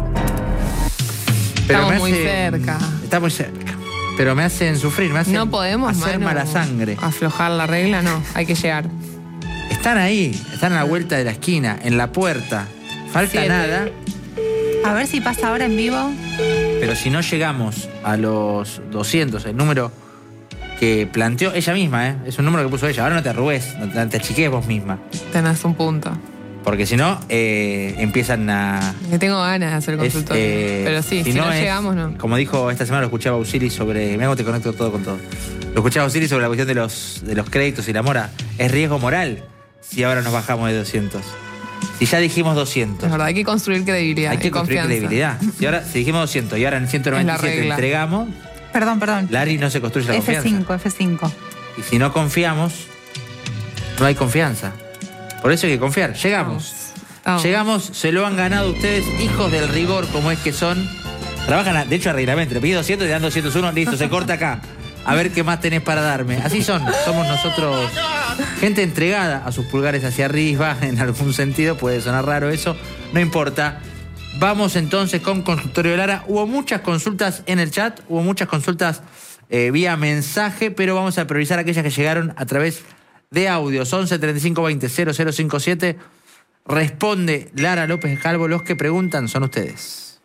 Pero estamos hace, muy cerca. Está muy cerca. Pero me hacen sufrir, me hacen no podemos, hacer Manu, mala sangre. Aflojar la regla, no, hay que llegar. Están ahí, están a la vuelta de la esquina, en la puerta. Falta Siete. nada. A ver si pasa ahora en vivo. Pero si no llegamos a los doscientos, el número que planteó ella misma, ¿eh? Es un número que puso ella. Ahora no te arrugues, no te achiques vos misma. Tenés un punto. Porque si no, eh, empiezan a... Que tengo ganas de hacer consultorio. Eh, Pero sí, si, si no, no es, llegamos, no. Como dijo esta semana, lo escuchaba Osiris sobre... Mira cómo te conecto todo con todo. Lo escuchaba Osiris sobre la cuestión de los, de los créditos y la mora. Es riesgo moral si ahora nos bajamos de doscientos. Si ya dijimos doscientos. Es verdad, hay que construir credibilidad. Hay que y construir confianza. credibilidad. Si ahora si dijimos doscientos y ahora en ciento noventa y siete entregamos... Perdón, perdón. Larry, no se construye la F cinco, confianza. F cinco. Y si no confiamos, no hay confianza. Por eso hay que confiar. Llegamos. Vamos. Oh. Llegamos, se lo han ganado ustedes, hijos del rigor como es que son. Trabajan, a, de hecho, a reglamento. Le pido doscientos y dan doscientos uno, listo, se corta acá. A ver qué más tenés para darme. Así son, somos nosotros gente entregada a sus pulgares hacia arriba, en algún sentido, puede sonar raro eso, no importa. Vamos entonces con Consultorio de Lara. Hubo muchas consultas en el chat, hubo muchas consultas eh, vía mensaje, pero vamos a priorizar aquellas que llegaron a través de audios. once treinta y cinco veinte cero cero cincuenta y siete. Responde Lara López Calvo. Los que preguntan son ustedes.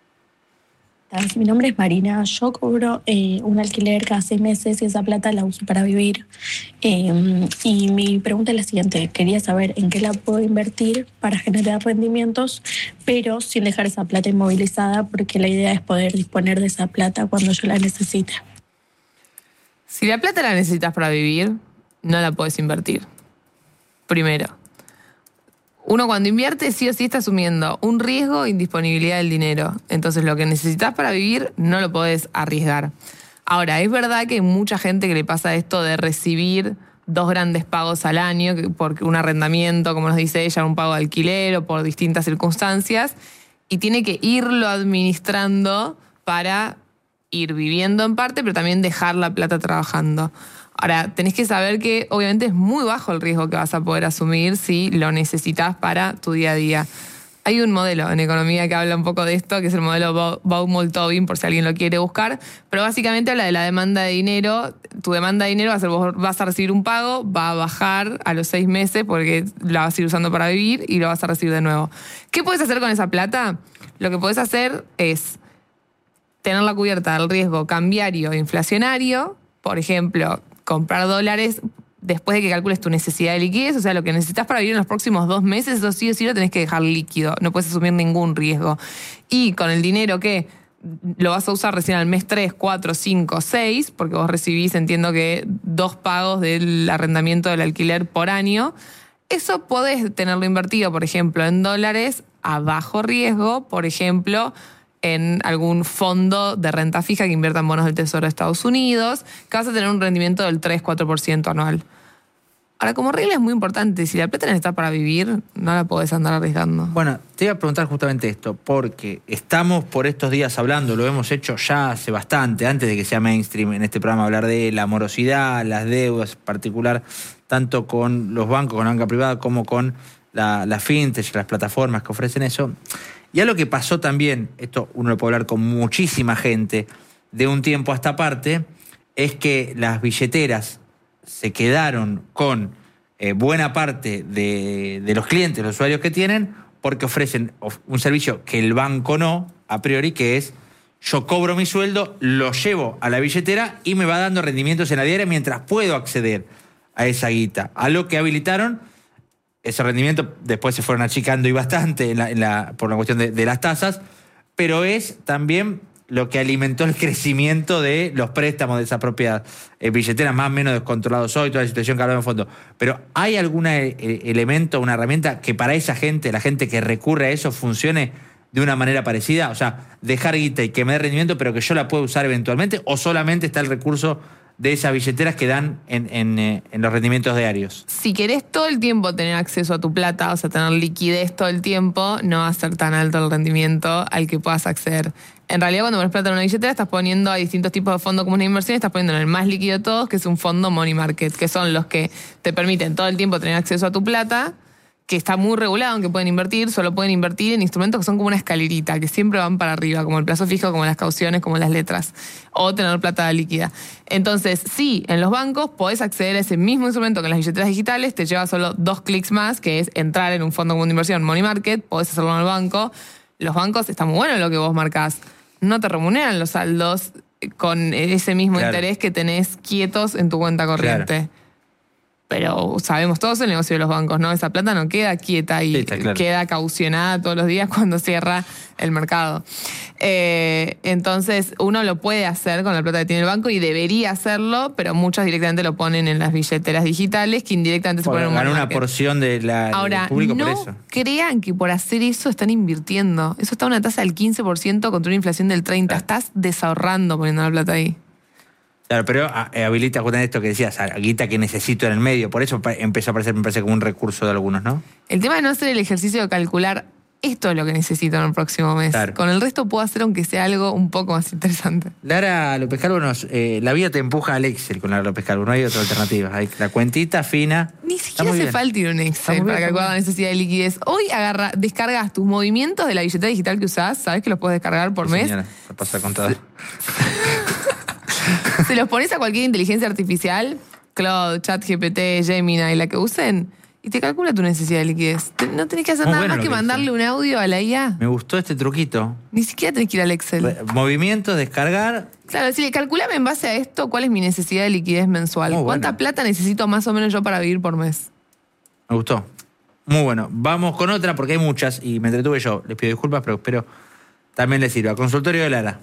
Mi nombre es Marina. Yo cobro eh, un alquiler cada seis meses y esa plata la uso para vivir. Eh, y mi pregunta es la siguiente. Quería saber en qué la puedo invertir para generar rendimientos, pero sin dejar esa plata inmovilizada, porque la idea es poder disponer de esa plata cuando yo la necesite. Si la plata la necesitas para vivir, no la puedes invertir. Primero. Uno cuando invierte sí o sí está asumiendo un riesgo e indisponibilidad del dinero. Entonces lo que necesitas para vivir no lo podés arriesgar. Ahora, es verdad que hay mucha gente que le pasa esto de recibir dos grandes pagos al año, por un arrendamiento, como nos dice ella, un pago de alquiler o por distintas circunstancias, y tiene que irlo administrando para ir viviendo en parte, pero también dejar la plata trabajando. Ahora, tenés que saber que obviamente es muy bajo el riesgo que vas a poder asumir si lo necesitas para tu día a día. Hay un modelo en economía que habla un poco de esto, que es el modelo Baumol-Tobin, por si alguien lo quiere buscar, pero básicamente habla de la demanda de dinero. Tu demanda de dinero va a ser, vos vas a recibir un pago, va a bajar a los seis meses porque la vas a ir usando para vivir y lo vas a recibir de nuevo. ¿Qué puedes hacer con esa plata? Lo que podés hacer es tenerla cubierta del riesgo cambiario e inflacionario, por ejemplo, comprar dólares después de que calcules tu necesidad de liquidez, o sea, lo que necesitas para vivir en los próximos dos meses, eso sí o sí lo tenés que dejar líquido, no puedes asumir ningún riesgo. Y con el dinero que lo vas a usar recién al mes tres, cuatro, cinco, seis, porque vos recibís, entiendo que dos pagos del arrendamiento del alquiler por año, eso podés tenerlo invertido, por ejemplo, en dólares a bajo riesgo, por ejemplo, en algún fondo de renta fija que invierta en bonos del Tesoro de Estados Unidos, que vas a tener un rendimiento del tres, cuatro por ciento anual. Ahora, como regla es muy importante, si la plata necesita para vivir, no la podés andar arriesgando. Bueno, te iba a preguntar justamente esto, porque estamos por estos días hablando, lo hemos hecho ya hace bastante, antes de que sea mainstream en este programa, hablar de la morosidad, las deudas, en particular, tanto con los bancos, con la banca privada, como con la, la fintech, las plataformas que ofrecen eso. Y algo que pasó también, esto uno lo puede hablar con muchísima gente, de un tiempo a esta parte, es que las billeteras se quedaron con eh, buena parte de, de los clientes, los usuarios que tienen, porque ofrecen un servicio que el banco no, a priori, que es yo cobro mi sueldo, lo llevo a la billetera y me va dando rendimientos en la diaria mientras puedo acceder a esa guita. A lo que habilitaron, ese rendimiento después se fueron achicando y bastante en la, en la, por la cuestión de, de las tasas, pero es también lo que alimentó el crecimiento de los préstamos de esas propias eh, billeteras, más o menos descontrolados hoy, toda la situación que hablamos en fondo. Pero ¿hay algún eh, elemento, una herramienta que para esa gente, la gente que recurre a eso, funcione de una manera parecida? O sea, dejar guita y que me dé rendimiento, pero que yo la pueda usar eventualmente, ¿o solamente está el recurso de esas billeteras que dan en, en, eh, en los rendimientos diarios? Si querés todo el tiempo tener acceso a tu plata, o sea, tener liquidez todo el tiempo, no va a ser tan alto el rendimiento al que puedas acceder. En realidad, cuando pones plata en una billetera, estás poniendo a distintos tipos de fondos como una inversión, estás poniendo en el más líquido de todos, que es un fondo money market, que son los que te permiten todo el tiempo tener acceso a tu plata, que está muy regulado, aunque pueden invertir, solo pueden invertir en instrumentos que son como una escalerita, que siempre van para arriba, como el plazo fijo, como las cauciones, como las letras, o tener plata líquida. Entonces, sí, en los bancos podés acceder a ese mismo instrumento que en las billeteras digitales, te lleva solo dos clics más, que es entrar en un fondo común de inversión, money market, podés hacerlo en el banco. Los bancos, está muy bueno lo que vos marcás, no te remuneran los saldos con ese mismo claro. interés que tenés quietos en tu cuenta corriente. Claro. Pero sabemos todos el negocio de los bancos, ¿no? Esa plata no queda quieta y sí, claro. queda caucionada todos los días cuando cierra el mercado. Eh, entonces, uno lo puede hacer con la plata que tiene el banco y debería hacerlo, pero muchos directamente lo ponen en las billeteras digitales, que indirectamente se ponen en un ganar una porción de la, Ahora, del público no por eso. Crean que por hacer eso están invirtiendo. Eso está a una tasa del quince por ciento contra una inflación del treinta por ciento. Claro. Estás desahorrando poniendo la plata ahí. Claro, pero habilita justamente esto que decías, guita que necesito en el medio. Por eso empezó a aparecer, me parece, como un recurso de algunos, ¿no? El tema de no hacer el ejercicio de calcular esto es lo que necesito en el próximo mes. Claro. Con el resto puedo hacer aunque sea algo un poco más interesante. Lara López Calvo, nos, eh, la vida te empuja al Excel con Lara López Calvo, no hay otra alternativa. Hay la cuentita fina. Ni siquiera hace bien. falta ir a un Excel bien, para calcular la necesidad de liquidez. Hoy agarra, descargas tus movimientos de la billetera digital que usás, ¿sabes que los puedes descargar por sí, mes? Señora, se pasa con todo. Se los pones a cualquier inteligencia artificial, Claude, ChatGPT, Gemini, la que usen, y te calcula tu necesidad de liquidez. No tenés que hacer Muy nada bueno más que, que mandarle dice. un audio a la I A. Me gustó este truquito. Ni siquiera tenés que ir al Excel. Movimientos, descargar. Claro, decirle, calculame en base a esto cuál es mi necesidad de liquidez mensual. Muy ¿Cuánta bueno. plata necesito más o menos yo para vivir por mes? Me gustó. Muy bueno. Vamos con otra porque hay muchas y me entretuve yo. Les pido disculpas, pero espero también les sirva. Consultorio de Lara.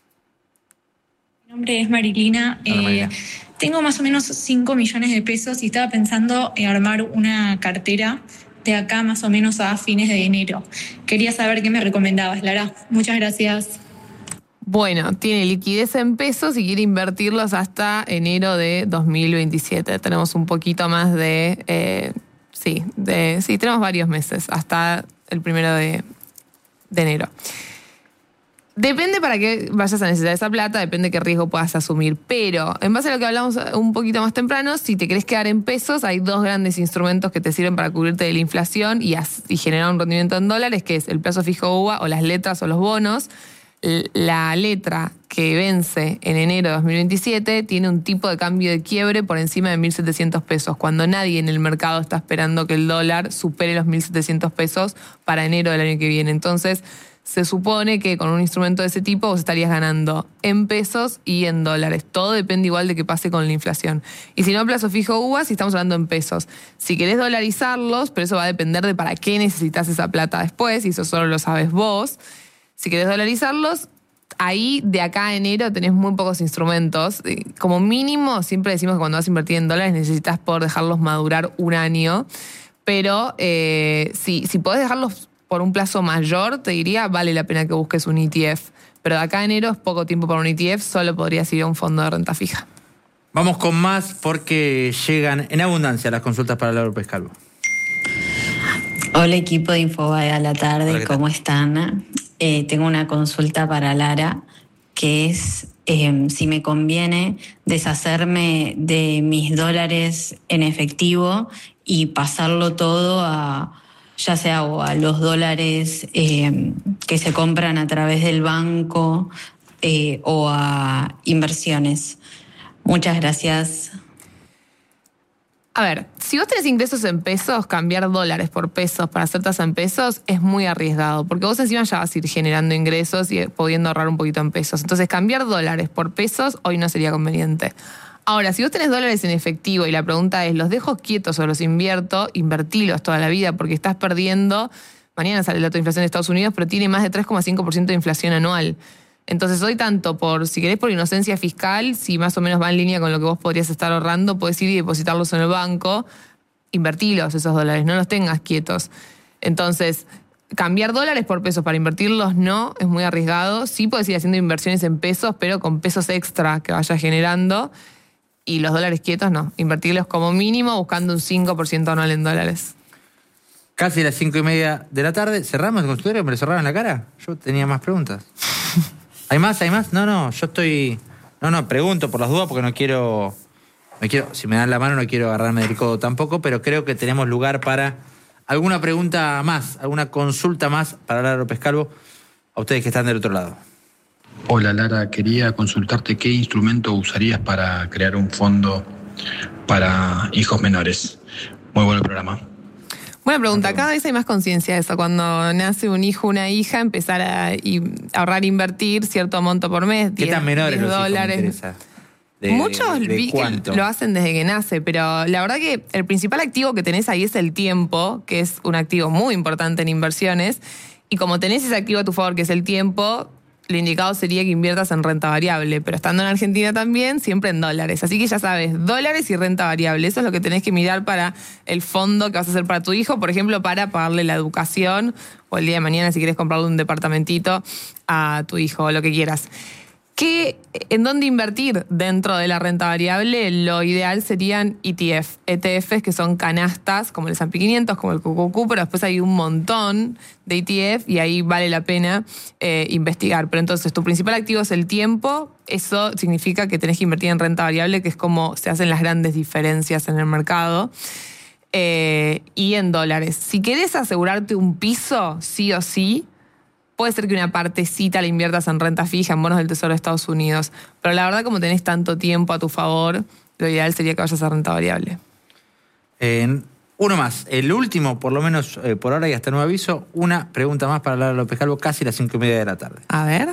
Mi nombre es Marilina. Hola, Marilina. Eh, tengo más o menos cinco millones de pesos y estaba pensando en armar una cartera de acá más o menos a fines de enero. Quería saber qué me recomendabas, Lara. Muchas gracias. Bueno, tiene liquidez en pesos y quiere invertirlos hasta enero de dos mil veintisiete. Tenemos un poquito más de... Eh, sí, de, sí, tenemos varios meses, hasta el primero de, de enero. Depende para qué vayas a necesitar esa plata, depende qué riesgo puedas asumir. Pero, en base a lo que hablamos un poquito más temprano, si te querés quedar en pesos, hay dos grandes instrumentos que te sirven para cubrirte de la inflación y, y generar un rendimiento en dólares, que es el plazo fijo U V A o las letras o los bonos. La letra que vence en enero de dos mil veintisiete tiene un tipo de cambio de quiebre por encima de mil setecientos pesos, cuando nadie en el mercado está esperando que el dólar supere los mil setecientos pesos para enero del año que viene. Entonces, se supone que con un instrumento de ese tipo vos estarías ganando en pesos y en dólares. Todo depende igual de qué pase con la inflación. Y si no, plazo fijo U V A, si estamos hablando en pesos. Si querés dolarizarlos, pero eso va a depender de para qué necesitas esa plata después, y eso solo lo sabes vos. Si querés dolarizarlos, ahí de acá a enero tenés muy pocos instrumentos. Como mínimo, siempre decimos que cuando vas a invertir en dólares necesitas poder dejarlos madurar un año. Pero eh, si, si podés dejarlos por un plazo mayor, te diría, vale la pena que busques un E T F. Pero de acá a enero es poco tiempo para un E T F, solo podrías ir a un fondo de renta fija. Vamos con más porque llegan en abundancia las consultas para Lara López Calvo. Hola equipo de Infobae a la tarde, Hola, ¿cómo están? Eh, tengo una consulta para Lara, que es eh, si me conviene deshacerme de mis dólares en efectivo y pasarlo todo a, ya sea o a los dólares eh, que se compran a través del banco eh, o a inversiones. Muchas gracias. A ver, si vos tenés ingresos en pesos, cambiar dólares por pesos para hacer tasa en pesos es muy arriesgado, porque vos encima ya vas a ir generando ingresos y pudiendo ahorrar un poquito en pesos. Entonces, cambiar dólares por pesos hoy no sería conveniente. Ahora, si vos tenés dólares en efectivo y la pregunta es, ¿los dejo quietos o los invierto? Invertilos toda la vida, porque estás perdiendo, mañana sale el dato de inflación de Estados Unidos, pero tiene más de tres coma cinco por ciento de inflación anual. Entonces hoy tanto por, si querés por inocencia fiscal, si más o menos va en línea con lo que vos podrías estar ahorrando, podés ir y depositarlos en el banco, invertilos esos dólares, no los tengas quietos. Entonces, cambiar dólares por pesos para invertirlos no, es muy arriesgado. Sí podés ir haciendo inversiones en pesos, pero con pesos extra que vayas generando. Y los dólares quietos no, invertirlos como mínimo buscando un cinco por ciento anual en dólares. Casi las cinco y media de la tarde. ¿Cerramos el consultorio? ¿Me lo cerraron en la cara? Yo tenía más preguntas. ¿Hay más? ¿Hay más? No, no, yo estoy... No, no, pregunto por las dudas porque no quiero... Me quiero si me dan la mano no quiero agarrarme del codo tampoco, pero creo que tenemos lugar para alguna pregunta más, alguna consulta más para Lara López Calvo, a ustedes que están del otro lado. Hola Lara, quería consultarte qué instrumento usarías para crear un fondo para hijos menores. Muy buen programa. Buena pregunta. Cada vez hay más conciencia de eso. Cuando nace un hijo o una hija, empezar a y, ahorrar, invertir cierto monto por mes. ¿Qué tan menores los dólares. hijos me interesa? De, Muchos de vi cuánto? que lo hacen desde que nace, pero la verdad que el principal activo que tenés ahí es el tiempo, que es un activo muy importante en inversiones. Y como tenés ese activo a tu favor, que es el tiempo, lo indicado sería que inviertas en renta variable, pero estando en Argentina también, siempre en dólares. Así que ya sabes, dólares y renta variable. Eso es lo que tenés que mirar para el fondo que vas a hacer para tu hijo, por ejemplo, para pagarle la educación o el día de mañana si quieres comprarle un departamentito a tu hijo o lo que quieras. ¿Qué, ¿En dónde invertir dentro de la renta variable? Lo ideal serían E T F, E T Fs que son canastas, como el S and P quinientos, como el Q Q Q, pero después hay un montón de E T F y ahí vale la pena eh, investigar. Pero entonces tu principal activo es el tiempo, eso significa que tenés que invertir en renta variable, que es como se hacen las grandes diferencias en el mercado, eh, y en dólares. Si querés asegurarte un piso, sí o sí, puede ser que una partecita la inviertas en renta fija, en bonos del Tesoro de Estados Unidos. Pero la verdad, como tenés tanto tiempo a tu favor, lo ideal sería que vayas a renta variable. Eh, uno más. El último, por lo menos eh, por ahora y hasta nuevo aviso, una pregunta más para Lara López Calvo, casi las cinco y media de la tarde. A ver.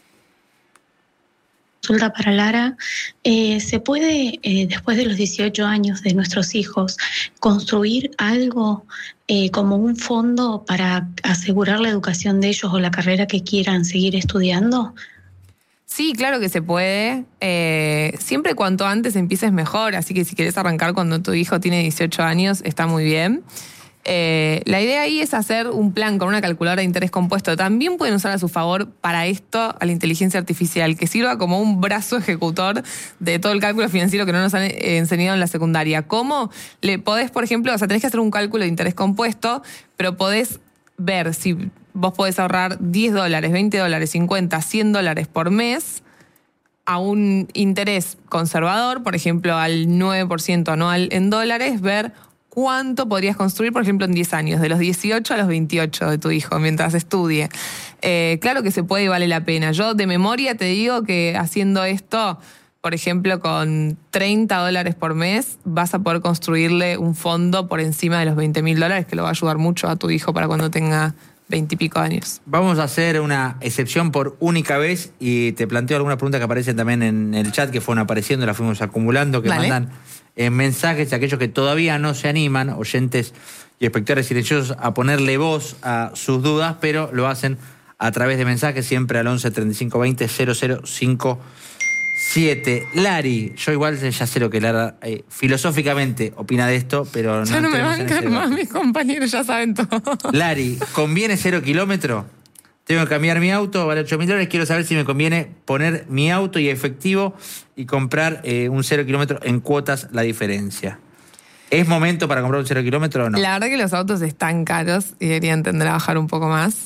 Consulta para Lara. Eh, ¿Se puede, eh, después de los dieciocho años de nuestros hijos, construir algo eh, como un fondo para asegurar la educación de ellos o la carrera que quieran seguir estudiando? Sí, claro que se puede. Eh, siempre cuanto antes empieces mejor, así que si querés arrancar cuando tu hijo tiene dieciocho años, está muy bien. Eh, la idea ahí es hacer un plan con una calculadora de interés compuesto. También pueden usar a su favor para esto a la inteligencia artificial, que sirva como un brazo ejecutor de todo el cálculo financiero que no nos han enseñado en la secundaria. ¿Cómo? Le podés, por ejemplo, o sea, tenés que hacer un cálculo de interés compuesto, pero podés ver si vos podés ahorrar diez dólares, veinte dólares, cincuenta, cien dólares por mes a un interés conservador, por ejemplo, al nueve por ciento anual en dólares, ver cuánto podrías construir, por ejemplo, en diez años, de los dieciocho a los veintiocho de tu hijo, mientras estudie. Eh, claro que se puede y vale la pena. Yo de memoria te digo que haciendo esto, por ejemplo, con treinta dólares por mes, vas a poder construirle un fondo por encima de los veinte mil dólares, que lo va a ayudar mucho a tu hijo para cuando tenga veintipico años. Vamos a hacer una excepción por única vez y te planteo algunas preguntas que aparecen también en el chat, que fueron apareciendo, las fuimos acumulando, que Dale. mandan eh, mensajes a aquellos que todavía no se animan, oyentes y espectadores silenciosos, a ponerle voz a sus dudas, pero lo hacen a través de mensajes siempre al once treinta y cinco veinte cero cero cinco siete. Lari, yo igual ya sé lo que Lara eh, filosóficamente opina de esto, pero no Ya no me entremos en bancan ese más, debate. mis compañeros ya saben todo. Lari, ¿conviene cero kilómetro? Tengo que cambiar mi auto, vale ocho mil dólares. Quiero saber si me conviene poner mi auto y efectivo y comprar eh, un cero kilómetro en cuotas, la diferencia. ¿Es momento para comprar un cero kilómetro o no? La verdad que los autos están caros y deberían tender a bajar un poco más.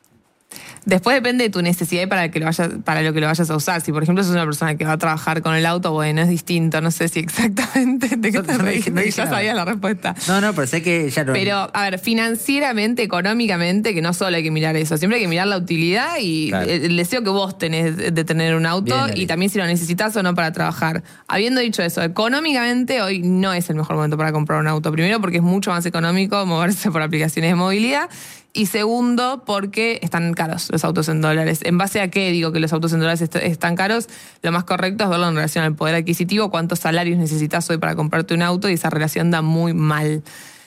Después depende de tu necesidad y para, que lo vayas, para lo que lo vayas a usar. Si, por ejemplo, sos una persona que va a trabajar con el auto, bueno, es distinto. No sé si exactamente de qué No, te no reís, dije- no dije ya nada. sabía la respuesta. No, no, pero sé que ya no. Pero, a ver, financieramente, económicamente, que no solo hay que mirar eso, siempre hay que mirar la utilidad y Claro. el, el deseo que vos tenés de tener un auto Bien, Lali. y también si lo necesitas o no para trabajar. Habiendo dicho eso, económicamente hoy no es el mejor momento para comprar un auto. Primero porque es mucho más económico moverse por aplicaciones de movilidad y segundo porque están caros los autos en dólares. ¿En base a qué digo que los autos en dólares est- están caros? Lo más correcto es verlo en relación al poder adquisitivo, cuántos salarios necesitas hoy para comprarte un auto y esa relación da muy mal.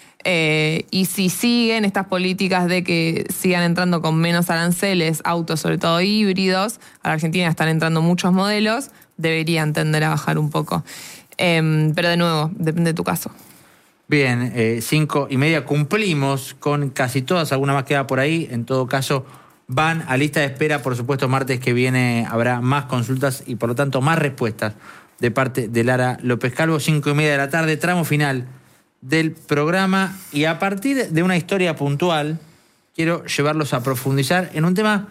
Eh, y si siguen estas políticas de que sigan entrando con menos aranceles, autos sobre todo híbridos, a la Argentina están entrando muchos modelos, deberían tender a bajar un poco. Eh, pero de nuevo, depende de tu caso. Bien, eh, cinco y media cumplimos con casi todas, alguna más queda por ahí. En todo caso, van a lista de espera. Por supuesto, martes que viene habrá más consultas y por lo tanto más respuestas de parte de Lara López Calvo. Cinco y media de la tarde, tramo final del programa. Y a partir de una historia puntual, quiero llevarlos a profundizar en un tema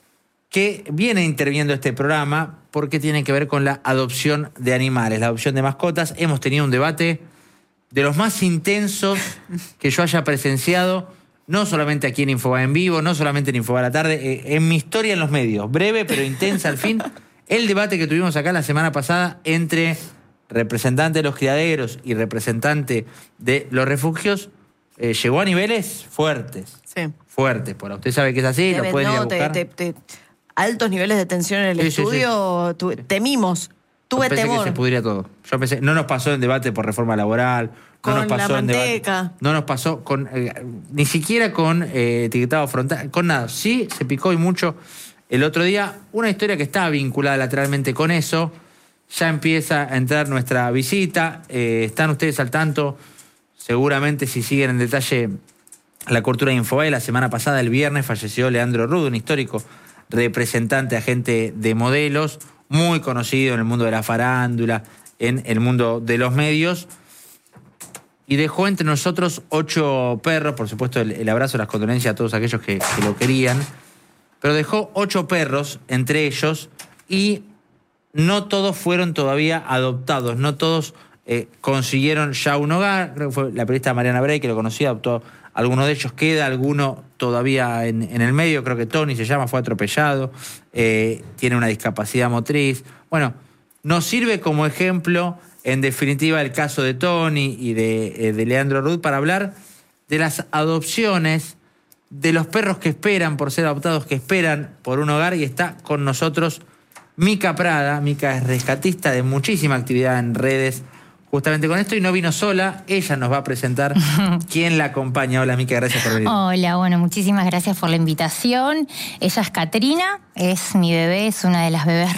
que viene interviniendo este programa porque tiene que ver con la adopción de animales, la adopción de mascotas. Hemos tenido un debate de los más intensos que yo haya presenciado, no solamente aquí en Infobae en vivo, no solamente en Infobae a la tarde, eh, en mi historia en los medios, breve pero intensa al fin, el debate que tuvimos acá la semana pasada entre representante de los criaderos y representante de los refugios, eh, llegó a niveles fuertes, Sí. fuertes. Por usted sabe que es así, lo Debe- pueden ir a no, te- buscar. te- te- altos niveles de tensión en el Sí, sí, sí. estudio, tu- temimos, tuve Pensé temor. que se pudría todo. Yo pensé, no nos pasó en debate por reforma laboral, no Con nos pasó la en debate. manteca. No nos pasó con eh, ni siquiera con eh, etiquetado frontal, con nada. Sí, se picó y mucho el otro día. Una historia que está vinculada lateralmente con eso. Ya empieza a entrar nuestra visita. Eh, están ustedes al tanto. Seguramente si siguen en detalle la cobertura de Infobae, la semana pasada, el viernes, falleció Leandro Rudo, un histórico representante, agente de modelos, muy conocido en el mundo de la farándula, en el mundo de los medios, y dejó entre nosotros ocho perros, por supuesto el, el abrazo, las condolencias a todos aquellos que, que lo querían, pero dejó ocho perros entre ellos y no todos fueron todavía adoptados, no todos eh, consiguieron ya un hogar. Creo que fue la periodista Mariana Bray que lo conocía, adoptó alguno de ellos, queda alguno todavía en, en el medio, creo que Tony se llama, fue atropellado, eh, tiene una discapacidad motriz. Bueno, nos sirve como ejemplo, en definitiva, el caso de Tony y de, eh, de Leandro Rudd para hablar de las adopciones, de los perros que esperan por ser adoptados, que esperan por un hogar, y está con nosotros Mica Prada. Mica es rescatista de muchísima actividad en redes justamente con esto y no vino sola, ella nos va a presentar quién la acompaña. Hola Mica, gracias por venir. Hola, bueno, muchísimas gracias por la invitación. Ella es Catrina, es mi bebé, es una de las bebés